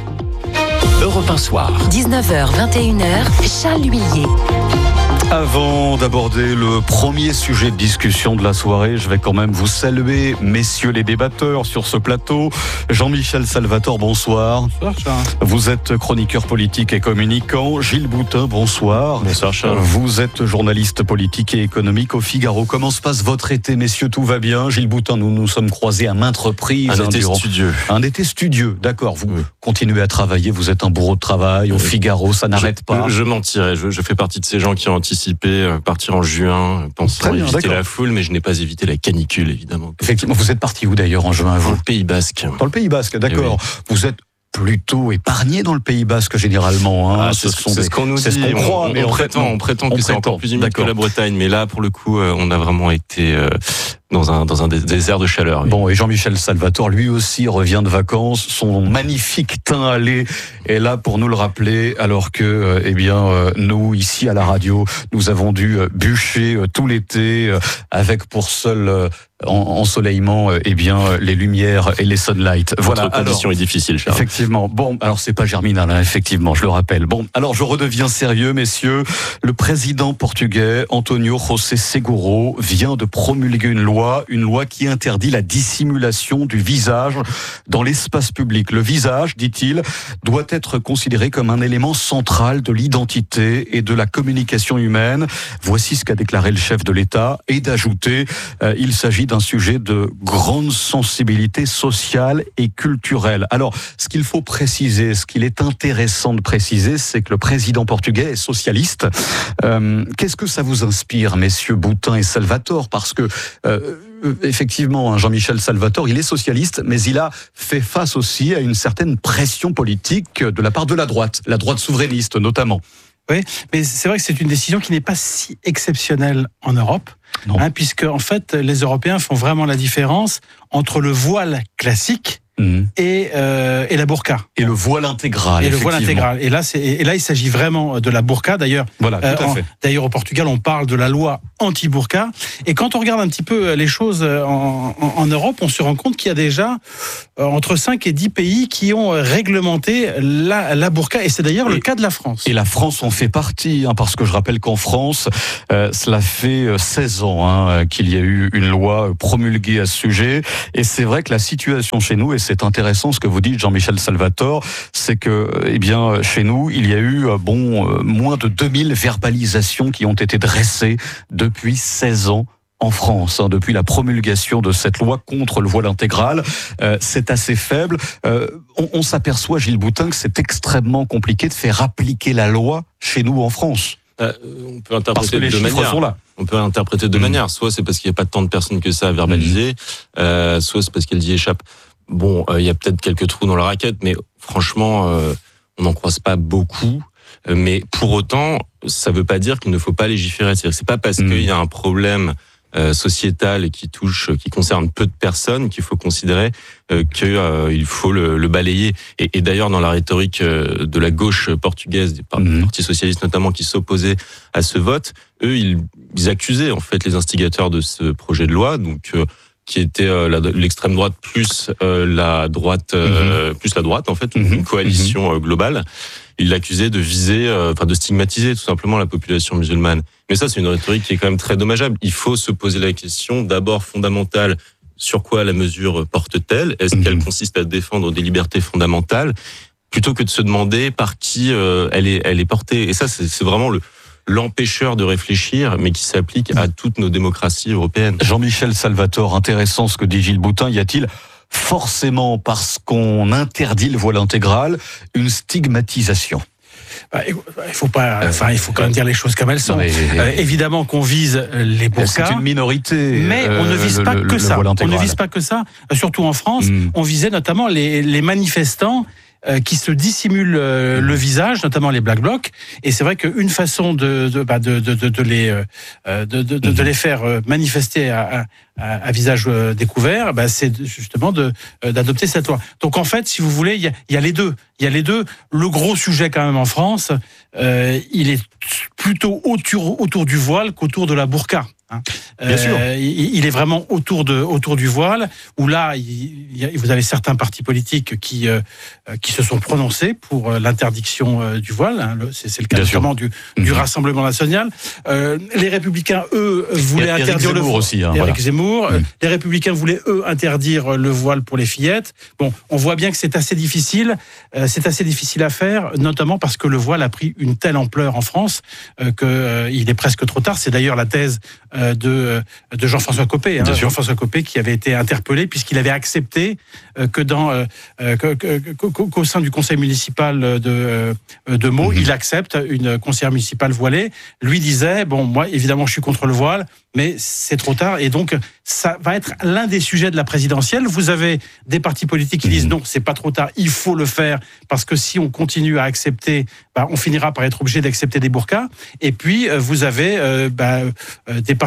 Europe un soir. dix-neuf heures vingt et une heures, Charles Huillier. Avant d'aborder le premier sujet de discussion de la soirée, je vais quand même vous saluer, messieurs les débatteurs sur ce plateau. Jean-Michel Salvatore, bonsoir. Bonsoir, Charles. Vous êtes chroniqueur politique et communicant. Gilles Boutin, bonsoir. Bonsoir, Charles. Vous êtes journaliste politique et économique au Figaro. Comment se passe votre été, messieurs? Tout va bien? Gilles Boutin, nous nous sommes croisés à maintes reprises. Un hein, été durant... studieux. Un été studieux, d'accord. Vous oui. continuez à travailler, vous êtes un bourreau de travail au oui. Figaro, ça n'arrête je, pas. Je, je mentirais, je, je fais partie de ces gens qui ont anticipé partir en juin, pensant bien, éviter d'accord. la foule, mais je n'ai pas évité la canicule, évidemment. Effectivement, vous êtes parti où d'ailleurs en juin? Dans le Pays Basque. Dans le Pays Basque, d'accord. Oui. Vous êtes plutôt épargné dans le Pays Basque généralement. Hein. Ah, c'est ce, des... ce qu'on nous dit, ce qu'on croit, on, mais on, on prétend, on prétend que on c'est prétend. encore plus humide que la Bretagne, mais là, pour le coup, on a vraiment été... Euh, dans un dans un désert de chaleur. Oui. Bon, et Jean-Michel Salvatore, lui aussi, revient de vacances. Son magnifique teint allé est là pour nous le rappeler, alors que, euh, eh bien, euh, nous, ici à la radio, nous avons dû euh, bûcher euh, tout l'été euh, avec pour seul euh, en, ensoleillement, euh, eh bien, euh, les lumières et les sunlight. Voilà. Votre condition alors, est difficile, Charles. Effectivement. Bon, alors c'est pas Germinal, hein, effectivement, je le rappelle. Bon, alors je redeviens sérieux, messieurs. Le président portugais, António José Seguro, vient de promulguer une loi, une loi qui interdit la dissimulation du visage dans l'espace public. Le visage, dit-il, doit être considéré comme un élément central de l'identité et de la communication humaine. Voici ce qu'a déclaré le chef de l'État, et d'ajouter, euh, il s'agit d'un sujet de grande sensibilité sociale et culturelle. Alors, ce qu'il faut préciser, ce qu'il est intéressant de préciser, c'est que le président portugais est socialiste. Euh, qu'est-ce que ça vous inspire, messieurs Boutin et Salvatore? Parce que euh, effectivement, Jean-Michel Salvatore, il est socialiste, mais il a fait face aussi à une certaine pression politique de la part de la droite, la droite souverainiste notamment. Oui, mais c'est vrai que c'est une décision qui n'est pas si exceptionnelle en Europe, hein, puisque en fait, les Européens font vraiment la différence entre le voile classique Mmh. Et, euh, et la burqa. Et le voile intégral. Et le voile intégral. Et là, c'est, et là, il s'agit vraiment de la burqa. D'ailleurs, voilà, tout à euh, en, fait. D'ailleurs, au Portugal, on parle de la loi anti-burqa. Et quand on regarde un petit peu les choses en, en, en Europe, on se rend compte qu'il y a déjà euh, entre cinq et dix pays qui ont réglementé la, la burqa. Et c'est d'ailleurs et, le cas de la France. Et la France en fait partie, hein, parce que je rappelle qu'en France, euh, cela fait seize ans hein, qu'il y a eu une loi promulguée à ce sujet. Et c'est vrai que la situation chez nous, et c'est intéressant ce que vous dites, Jean-Michel Salvatore, c'est que, eh bien, chez nous, il y a eu, bon, moins de deux mille verbalisations qui ont été dressées depuis seize ans. En France, hein, depuis la promulgation de cette loi contre le voile intégral, euh, c'est assez faible. Euh, on, on s'aperçoit, Gilles Boutin, que c'est extrêmement compliqué de faire appliquer la loi chez nous en France. Euh, on peut interpréter de deux manières. On peut interpréter de deux mmh. manières. Soit c'est parce qu'il n'y a pas tant de personnes que ça à verbaliser, mmh. euh, soit c'est parce qu'elles y échappent. Bon, il euh, y a peut-être quelques trous dans la raquette, mais franchement, euh, on n'en croise pas beaucoup. Mais pour autant, ça ne veut pas dire qu'il ne faut pas légiférer. C'est-à-dire que c'est pas parce mmh. qu'il y a un problème euh, sociétal qui touche, qui concerne peu de personnes qu'il faut considérer euh, qu'il euh, faut le, le balayer. Et, et d'ailleurs, dans la rhétorique euh, de la gauche portugaise, du mmh. Parti socialiste notamment, qui s'opposait à ce vote, eux, ils, ils accusaient en fait les instigateurs de ce projet de loi. Donc euh, qui était euh, la, l'extrême droite plus euh, la droite euh, mmh. plus la droite en fait, mmh. une coalition mmh. euh, globale. Il l'accusait de viser, euh, enfin de stigmatiser tout simplement la population musulmane. Mais ça, c'est une rhétorique qui est quand même très dommageable. Il faut se poser la question d'abord fondamentale: sur quoi la mesure porte-t-elle? Est-ce mmh. qu'elle consiste à défendre des libertés fondamentales, plutôt que de se demander par qui euh, elle est elle est portée? Et ça, c'est, c'est vraiment le l'empêcheur de réfléchir, mais qui s'applique à toutes nos démocraties européennes. Jean-Michel Salvatore, intéressant ce que dit Gilles Boutin. Y a-t-il forcément, parce qu'on interdit le voile intégral, une stigmatisation? Bah, il faut pas, enfin, il faut quand même dire les choses comme elles sont. Mais, euh, évidemment qu'on vise les burqas. C'est une minorité. Mais on ne vise euh, pas le, que le ça. On ne vise pas que ça. Surtout en France, mm. on visait notamment les, les manifestants qui se dissimulent euh, le visage, notamment les Black Blocs. Et c'est vrai qu'une façon de de, bah de, de, de, de les euh, de, de, de, de les faire manifester à, à, à visage découvert, bah c'est justement de d'adopter cette loi. Donc en fait, si vous voulez, il y a, il y a les deux. Il y a les deux. Le gros sujet quand même en France, euh, il est plutôt autour autour du voile qu'autour de la burqa. Hein. Bien sûr. Euh, il est vraiment autour de autour du voile, où là, il y a, vous avez certains partis politiques qui euh, qui se sont prononcés pour l'interdiction euh, du voile. Hein. C'est, c'est le cas Bien notamment sûr. du du mmh. Rassemblement national. Euh, les Républicains, eux, voulaient Eric interdire Zemmour le voile. Aussi, hein, Éric voilà. Zemmour. Mmh. Les Républicains voulaient eux interdire le voile pour les fillettes. Bon, on voit bien que c'est assez difficile. Euh, c'est assez difficile à faire, notamment parce que le voile a pris une telle ampleur en France euh, que euh, il est presque trop tard. C'est d'ailleurs la thèse euh, de de Jean-François Copé, hein, Jean-François Copé qui avait été interpellé puisqu'il avait accepté euh, que dans euh, que, que, que, qu'au sein du conseil municipal de euh, de Meaux, mmh. il accepte une conseillère municipale voilée. Lui disait bon, moi évidemment je suis contre le voile, mais c'est trop tard et donc ça va être l'un des sujets de la présidentielle. Vous avez des partis politiques qui disent non, c'est pas trop tard, il faut le faire parce que si on continue à accepter, bah, on finira par être obligé d'accepter des burqas. Et puis vous avez euh, bah, des partis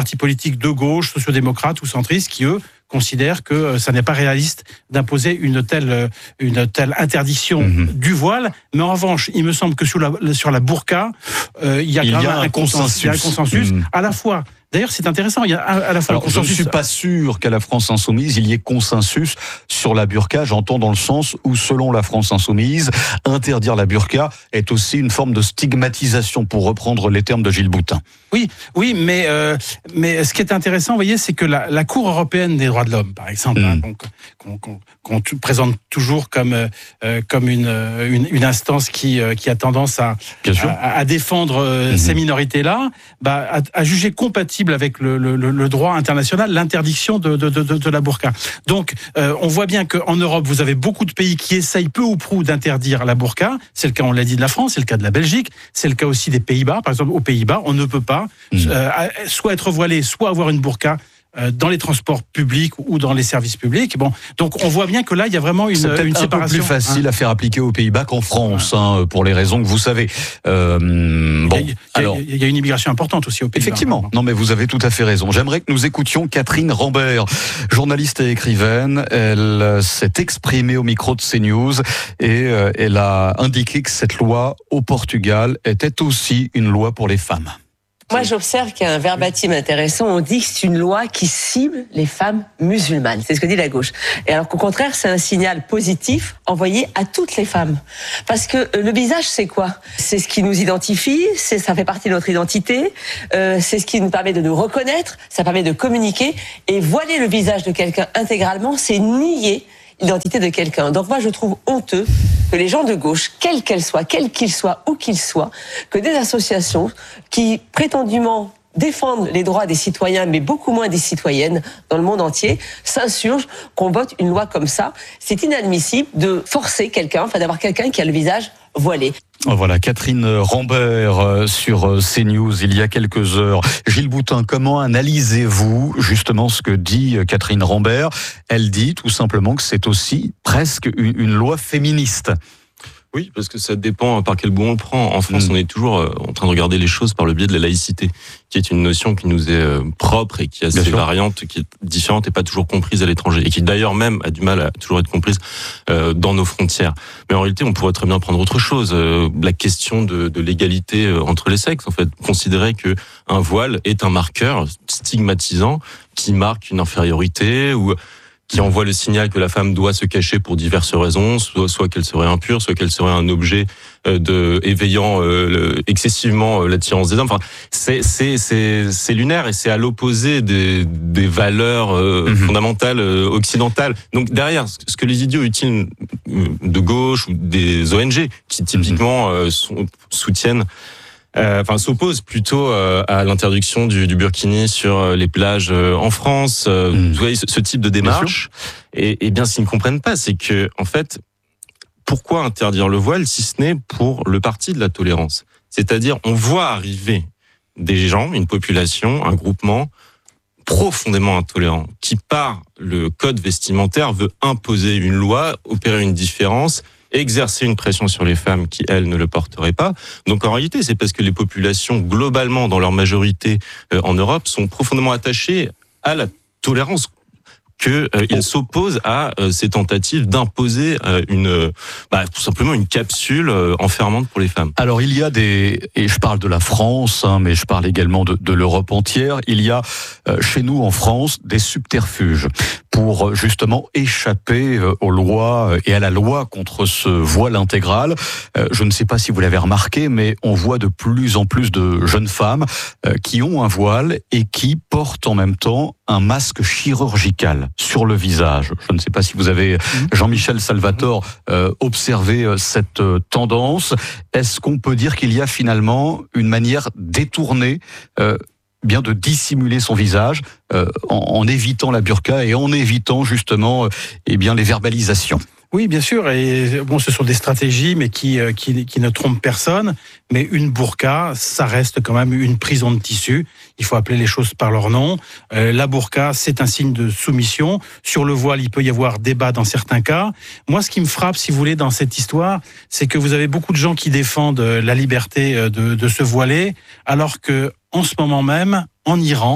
partis politiques de gauche, sociodémocrates ou centristes, qui eux considèrent que ça n'est pas réaliste d'imposer une telle, une telle interdiction mmh. du voile. Mais en revanche, il me semble que sur la, sur la burqa, euh, il y a il quand y même a un, un consensus, il y a un consensus mmh. à la fois. D'ailleurs, c'est intéressant. Il y a à la fois Alors, je ne suis pas sûr qu'à la France Insoumise, il y ait consensus sur la burqa. J'entends dans le sens où, selon la France Insoumise, interdire la burqa est aussi une forme de stigmatisation, pour reprendre les termes de Gilles Boutin. Oui, oui, mais euh, mais ce qui est intéressant, vous voyez, c'est que la, la Cour européenne des droits de l'homme, par exemple, mmh. hein, qu'on, qu'on, qu'on, qu'on présente toujours comme euh, comme une, une une instance qui euh, qui a tendance à à, à défendre euh, mmh. ces minorités-là, bah, a, a jugé compatible avec le, le, le droit international l'interdiction de, de, de, de la burqa. Donc, euh, on voit bien qu'en Europe, vous avez beaucoup de pays qui essayent peu ou prou d'interdire la burqa. C'est le cas, on l'a dit, de la France, c'est le cas de la Belgique, c'est le cas aussi des Pays-Bas. Par exemple, aux Pays-Bas, on ne peut pas mmh. euh, soit être voilé, soit avoir une burqa dans les transports publics ou dans les services publics. Bon, donc on voit bien que là, il y a vraiment une, c'est peut-être une un séparation. peu plus facile hein. à faire appliquer aux Pays-Bas qu'en France, ouais. hein, pour les raisons que vous savez. Euh, bon, il y a, alors, il y a une immigration importante aussi aux Pays-Bas. Effectivement. Non, mais vous avez tout à fait raison. J'aimerais que nous écoutions Catherine Rambert, journaliste et écrivaine. Elle s'est exprimée au micro de CNews et euh, elle a indiqué que cette loi au Portugal était aussi une loi pour les femmes. Moi, j'observe qu'il y a un verbatim intéressant. On dit que c'est une loi qui cible les femmes musulmanes. C'est ce que dit la gauche. Et alors qu'au contraire, c'est un signal positif envoyé à toutes les femmes. Parce que le visage, c'est quoi ? C'est ce qui nous identifie, c'est, ça fait partie de notre identité, euh, c'est ce qui nous permet de nous reconnaître, ça permet de communiquer. Et voiler le visage de quelqu'un intégralement, c'est nier l'identité de quelqu'un. Donc moi, je trouve honteux que les gens de gauche, quels qu'elles soient, quels qu'ils soient, où qu'ils soient, que des associations qui prétendument défendent les droits des citoyens, mais beaucoup moins des citoyennes dans le monde entier, s'insurgent qu'on vote une loi comme ça. C'est inadmissible de forcer quelqu'un, enfin d'avoir quelqu'un qui a le visage voilé. Voilà, Catherine Rambert sur CNews il y a quelques heures. Gilles Boutin, comment analysez-vous justement ce que dit Catherine Rambert ? Elle dit tout simplement que c'est aussi presque une, une loi féministe. Oui, parce que ça dépend par quel bout on le prend. En France, mmh. on est toujours en train de regarder les choses par le biais de la laïcité, qui est une notion qui nous est propre et qui a ses variantes, qui est différente et pas toujours comprise à l'étranger, et qui d'ailleurs même a du mal à toujours être comprise euh, dans nos frontières. Mais en réalité, on pourrait très bien prendre autre chose. Euh, la question de, de l'égalité entre les sexes, en fait, considérer que un voile est un marqueur stigmatisant qui marque une infériorité ou qui envoie le signal que la femme doit se cacher pour diverses raisons, soit, soit qu'elle serait impure, soit qu'elle serait un objet de éveillant euh, le, excessivement euh, l'attirance des hommes. Enfin, c'est c'est c'est c'est lunaire et c'est à l'opposé des des valeurs euh, mmh. fondamentales euh, occidentales. Donc derrière, ce que les idiots utiles de gauche ou des O N G qui typiquement euh, sont, soutiennent Euh, enfin, s'oppose plutôt euh, à l'interdiction du, du burkini sur les plages euh, en France. Euh, mmh. Vous voyez ce, ce type de démarche. Et, et bien, ce qu'ils ne comprennent pas, c'est que, en fait, pourquoi interdire le voile si ce n'est pour le parti de la tolérance ? C'est-à-dire, on voit arriver des gens, une population, un groupement profondément intolérant, qui par le code vestimentaire veut imposer une loi, opérer une différence, exercer une pression sur les femmes qui, elles, ne le porteraient pas. Donc, en réalité, c'est parce que les populations, globalement, dans leur majorité euh, en Europe, sont profondément attachées à la tolérance, qu'ils euh, s'opposent à euh, ces tentatives d'imposer euh, une, bah, tout simplement une capsule euh, enfermante pour les femmes. Alors, il y a des, et je parle de la France, hein, mais je parle également de, de l'Europe entière, il y a euh, chez nous, en France, des subterfuges pour justement échapper aux lois et à la loi contre ce voile intégral. Je ne sais pas si vous l'avez remarqué, mais on voit de plus en plus de jeunes femmes qui ont un voile et qui portent en même temps un masque chirurgical sur le visage. Je ne sais pas si vous avez, Jean-Michel Salvatore, euh, observé cette tendance. Est-ce qu'on peut dire qu'il y a finalement une manière détournée euh, bien de dissimuler son visage euh, en, en évitant la burqa et en évitant justement euh, eh bien les verbalisations? Oui, bien sûr. Et bon, ce sont des stratégies, mais qui, qui, qui ne trompent personne. Mais une burqa, ça reste quand même une prison de tissu. Il faut appeler les choses par leur nom. Euh, la burqa, c'est un signe de soumission. Sur le voile, il peut y avoir débat dans certains cas. Moi, ce qui me frappe, si vous voulez, dans cette histoire, c'est que vous avez beaucoup de gens qui défendent la liberté de, de se voiler, alors que, en ce moment même, en Iran,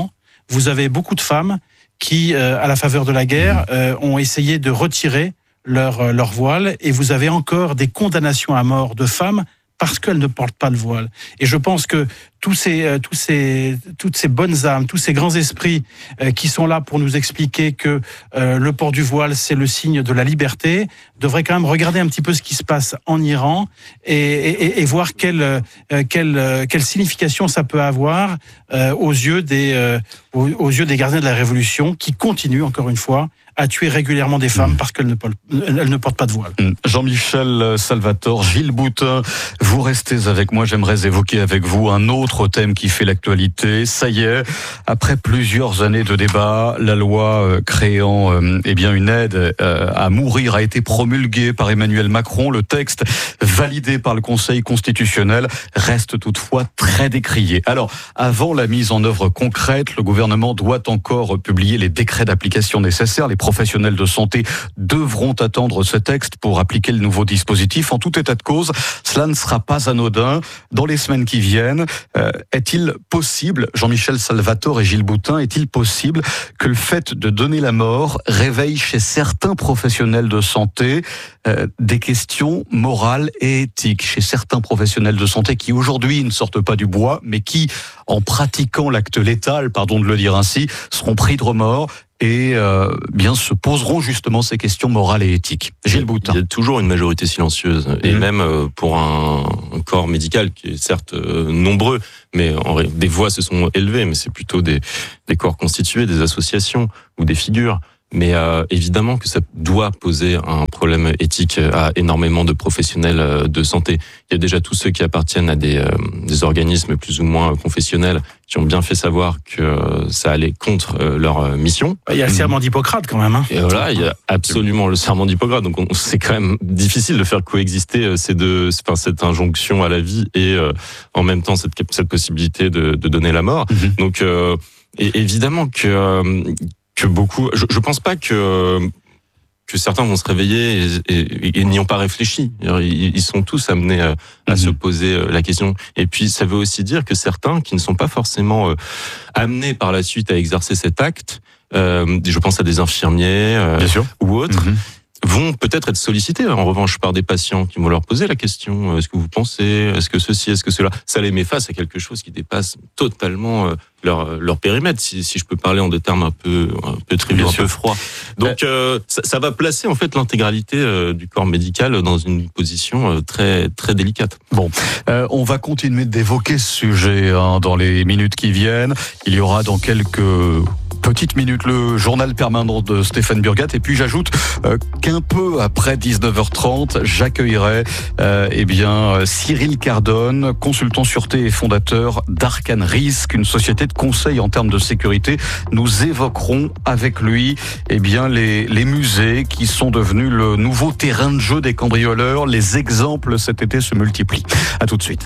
vous avez beaucoup de femmes qui, euh, à la faveur de la guerre, euh, ont essayé de retirer leur, euh, leur voile, et vous avez encore des condamnations à mort de femmes parce qu'elles ne portent pas le voile. Et je pense que tous ces, euh, tous ces, toutes ces bonnes âmes, tous ces grands esprits euh, qui sont là pour nous expliquer que euh, le port du voile, c'est le signe de la liberté, devraient quand même regarder un petit peu ce qui se passe en Iran et, et, et voir quelle, euh, quelle, euh, quelle signification ça peut avoir euh, aux yeux des, euh, aux, aux yeux des gardiens de la Révolution, qui continuent, encore une fois, à tuer régulièrement des femmes parce qu'elles ne, elles ne portent pas de voile. Jean-Michel Salvatore, Gilles Boutin, vous restez avec moi. J'aimerais évoquer avec vous un autre thème qui fait l'actualité. Ça y est, après plusieurs années de débat, la loi créant euh, eh bien une aide euh, à mourir a été promulguée par Emmanuel Macron. Le texte, validé par le Conseil constitutionnel, reste toutefois très décrié. Alors, avant la mise en œuvre concrète, le gouvernement doit encore publier les décrets d'application nécessaires. Les professionnels de santé devront attendre ce texte pour appliquer le nouveau dispositif. En tout état de cause, cela ne sera pas anodin. Dans les semaines qui viennent, euh, est-il possible, Jean-Michel Salvatore et Gilles Boutin, est-il possible que le fait de donner la mort réveille chez certains professionnels de santé euh, des questions morales et éthiques, chez certains professionnels de santé qui aujourd'hui ne sortent pas du bois, mais qui, en pratiquant l'acte létal, pardon de le dire ainsi, seront pris de remords et euh, bien se poseront justement ces questions morales et éthiques. Gilles Boutin. Il y a toujours une majorité silencieuse, et mmh. même euh, pour un, un corps médical qui est certes euh, nombreux, mais en, des voix se sont élevées, mais c'est plutôt des, des corps constitués, des associations ou des figures. Mais euh, évidemment que ça doit poser un problème éthique à énormément de professionnels de santé. Il y a déjà tous ceux qui appartiennent à des, euh, des organismes plus ou moins confessionnels qui ont bien fait savoir que ça allait contre euh, leur mission. Il y a le serment d'Hippocrate quand même. Hein. Et voilà, il y a absolument le serment d'Hippocrate. Donc on, c'est quand même difficile de faire coexister ces deux, enfin, cette injonction à la vie et euh, en même temps cette, cette possibilité de, de donner la mort. Mm-hmm. Donc euh, et évidemment que... Euh, que beaucoup, je, je pense pas que que certains vont se réveiller et, et, et n'y ont pas réfléchi. Ils, ils sont tous amenés à, à mmh. se poser la question. Et puis, ça veut aussi dire que certains qui ne sont pas forcément euh, amenés par la suite à exercer cet acte, euh, je pense à des infirmiers euh, ou autres, mmh. vont peut-être être sollicités, en revanche, par des patients qui vont leur poser la question, est-ce que vous pensez, est-ce que ceci, est-ce que cela, ça les met face à quelque chose qui dépasse totalement leur, leur périmètre, si, si je peux parler en des termes un peu, un peu triviaux, un peu froids. Donc, euh, ça, ça va placer, en fait, l'intégralité euh, du corps médical dans une position euh, très, très délicate. Bon, euh, on va continuer d'évoquer ce sujet hein, dans les minutes qui viennent. Il y aura dans quelques petite minute le journal permanent de Stéphane Burgat, et puis j'ajoute euh, qu'un peu après dix-neuf heures trente, j'accueillerai euh, eh bien Cyril Cardone, consultant sûreté et fondateur d'Arcane Risk, une société de conseil en termes de sécurité. Nous évoquerons avec lui eh bien les les musées qui sont devenus le nouveau terrain de jeu des cambrioleurs. Les exemples cet été se multiplient. À tout de suite.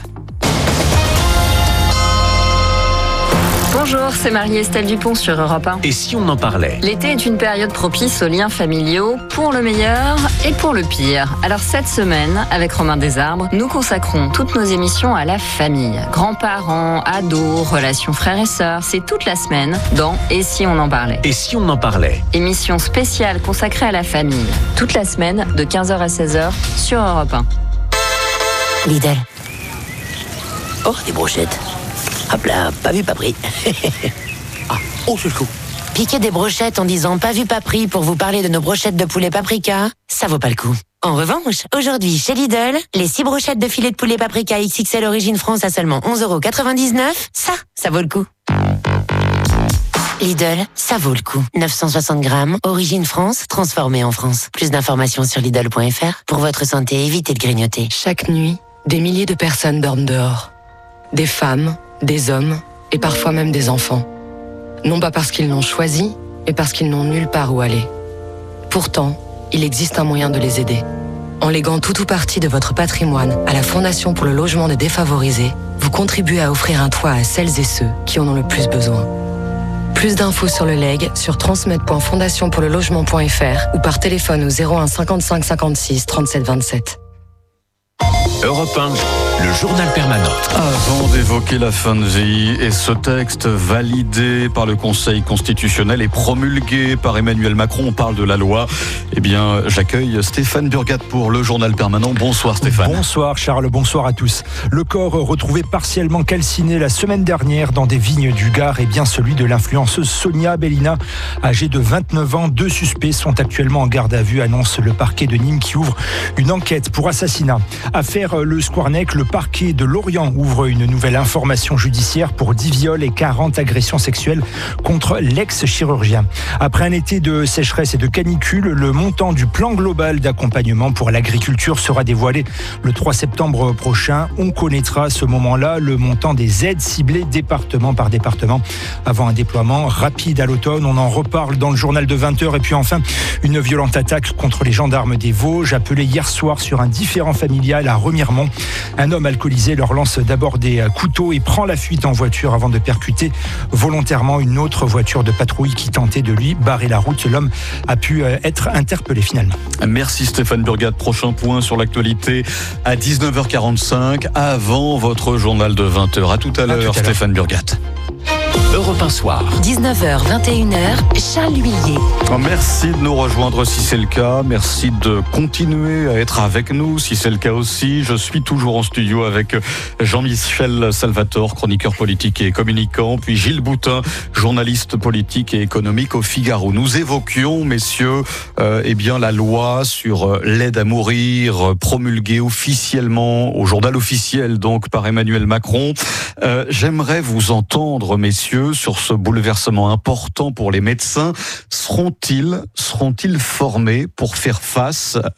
Bonjour, c'est Marie-Estelle Dupont sur Europe un. Et si on en parlait ? L'été est une période propice aux liens familiaux, pour le meilleur et pour le pire. Alors cette semaine, avec Romain Desarbres, nous consacrons toutes nos émissions à la famille. Grands-parents, ados, relations frères et sœurs, c'est toute la semaine dans Et si on en parlait ? Et si on en parlait ? Émission spéciale consacrée à la famille, toute la semaine de quinze heures à seize heures sur Europe un. Lidl. Oh, des brochettes. Hop là, pas vu, pas pris. Ah, oh, c'est le coup. Piquer des brochettes en disant pas vu, pas pris pour vous parler de nos brochettes de poulet paprika, ça vaut pas le coup. En revanche, aujourd'hui, chez Lidl, les six brochettes de filet de poulet paprika X X L Origine France à seulement onze euros quatre-vingt-dix-neuf, ça, ça vaut le coup. Lidl, ça vaut le coup. neuf cent soixante grammes, Origine France, transformé en France. Plus d'informations sur Lidl point F R. Pour votre santé, évitez de grignoter. Chaque nuit, des milliers de personnes dorment dehors. Des femmes, des hommes et parfois même des enfants. Non pas parce qu'ils l'ont choisi, mais parce qu'ils n'ont nulle part où aller. Pourtant, il existe un moyen de les aider. En léguant tout ou partie de votre patrimoine à la Fondation pour le logement des défavorisés, vous contribuez à offrir un toit à celles et ceux qui en ont le plus besoin. Plus d'infos sur le legs sur transmettre point fondation pour le logement point F R ou par téléphone au zéro un cinquante-cinq cinquante-six trente-sept vingt-sept. Europe un, le journal permanent. Avant d'évoquer la fin de vie et ce texte validé par le Conseil constitutionnel et promulgué par Emmanuel Macron, on parle de la loi. Eh bien, j'accueille Stéphane Burgat pour le journal permanent. Bonsoir Stéphane. Bonsoir Charles, bonsoir à tous. Le corps retrouvé partiellement calciné la semaine dernière dans des vignes du Gard est bien celui de l'influenceuse Sonia Bellina, âgée de vingt-neuf ans. Deux suspects sont actuellement en garde à vue, annonce le parquet de Nîmes qui ouvre une enquête pour assassinat. Affaire Le Squarnec, le parquet de Lorient ouvre une nouvelle information judiciaire pour dix viols et quarante agressions sexuelles contre l'ex-chirurgien. Après un été de sécheresse et de canicule, le montant du plan global d'accompagnement pour l'agriculture sera dévoilé le trois septembre prochain. On connaîtra à ce moment-là le montant des aides ciblées département par département avant un déploiement rapide à l'automne. On en reparle dans le journal de vingt heures. Et puis enfin, une violente attaque contre les gendarmes des Vosges, appelée hier soir sur un différend familial à Remiremont. Un homme alcoolisé leur lance d'abord des couteaux et prend la fuite en voiture avant de percuter volontairement une autre voiture de patrouille qui tentait de lui barrer la route. L'homme a pu être interpellé finalement. Merci Stéphane Burgat. Prochain point sur l'actualité à dix-neuf heures quarante-cinq avant votre journal de vingt heures. À tout à l'heure Stéphane Burgat. Europe un soir. dix-neuf heures, vingt et une heures, Charles Huillier. Merci de nous rejoindre si c'est le cas. Merci de continuer à être avec nous si c'est le cas aussi. Je suis toujours en studio avec Jean-Michel Salvatore, chroniqueur politique et communicant, puis Gilles Boutin, journaliste politique et économique au Figaro. Nous évoquions, messieurs, euh, eh bien la loi sur l'aide à mourir promulguée officiellement au journal officiel donc par Emmanuel Macron. Euh, j'aimerais vous entendre, messieurs, sur ce bouleversement important pour les médecins. Seront-ils, seront-ils formés pour faire face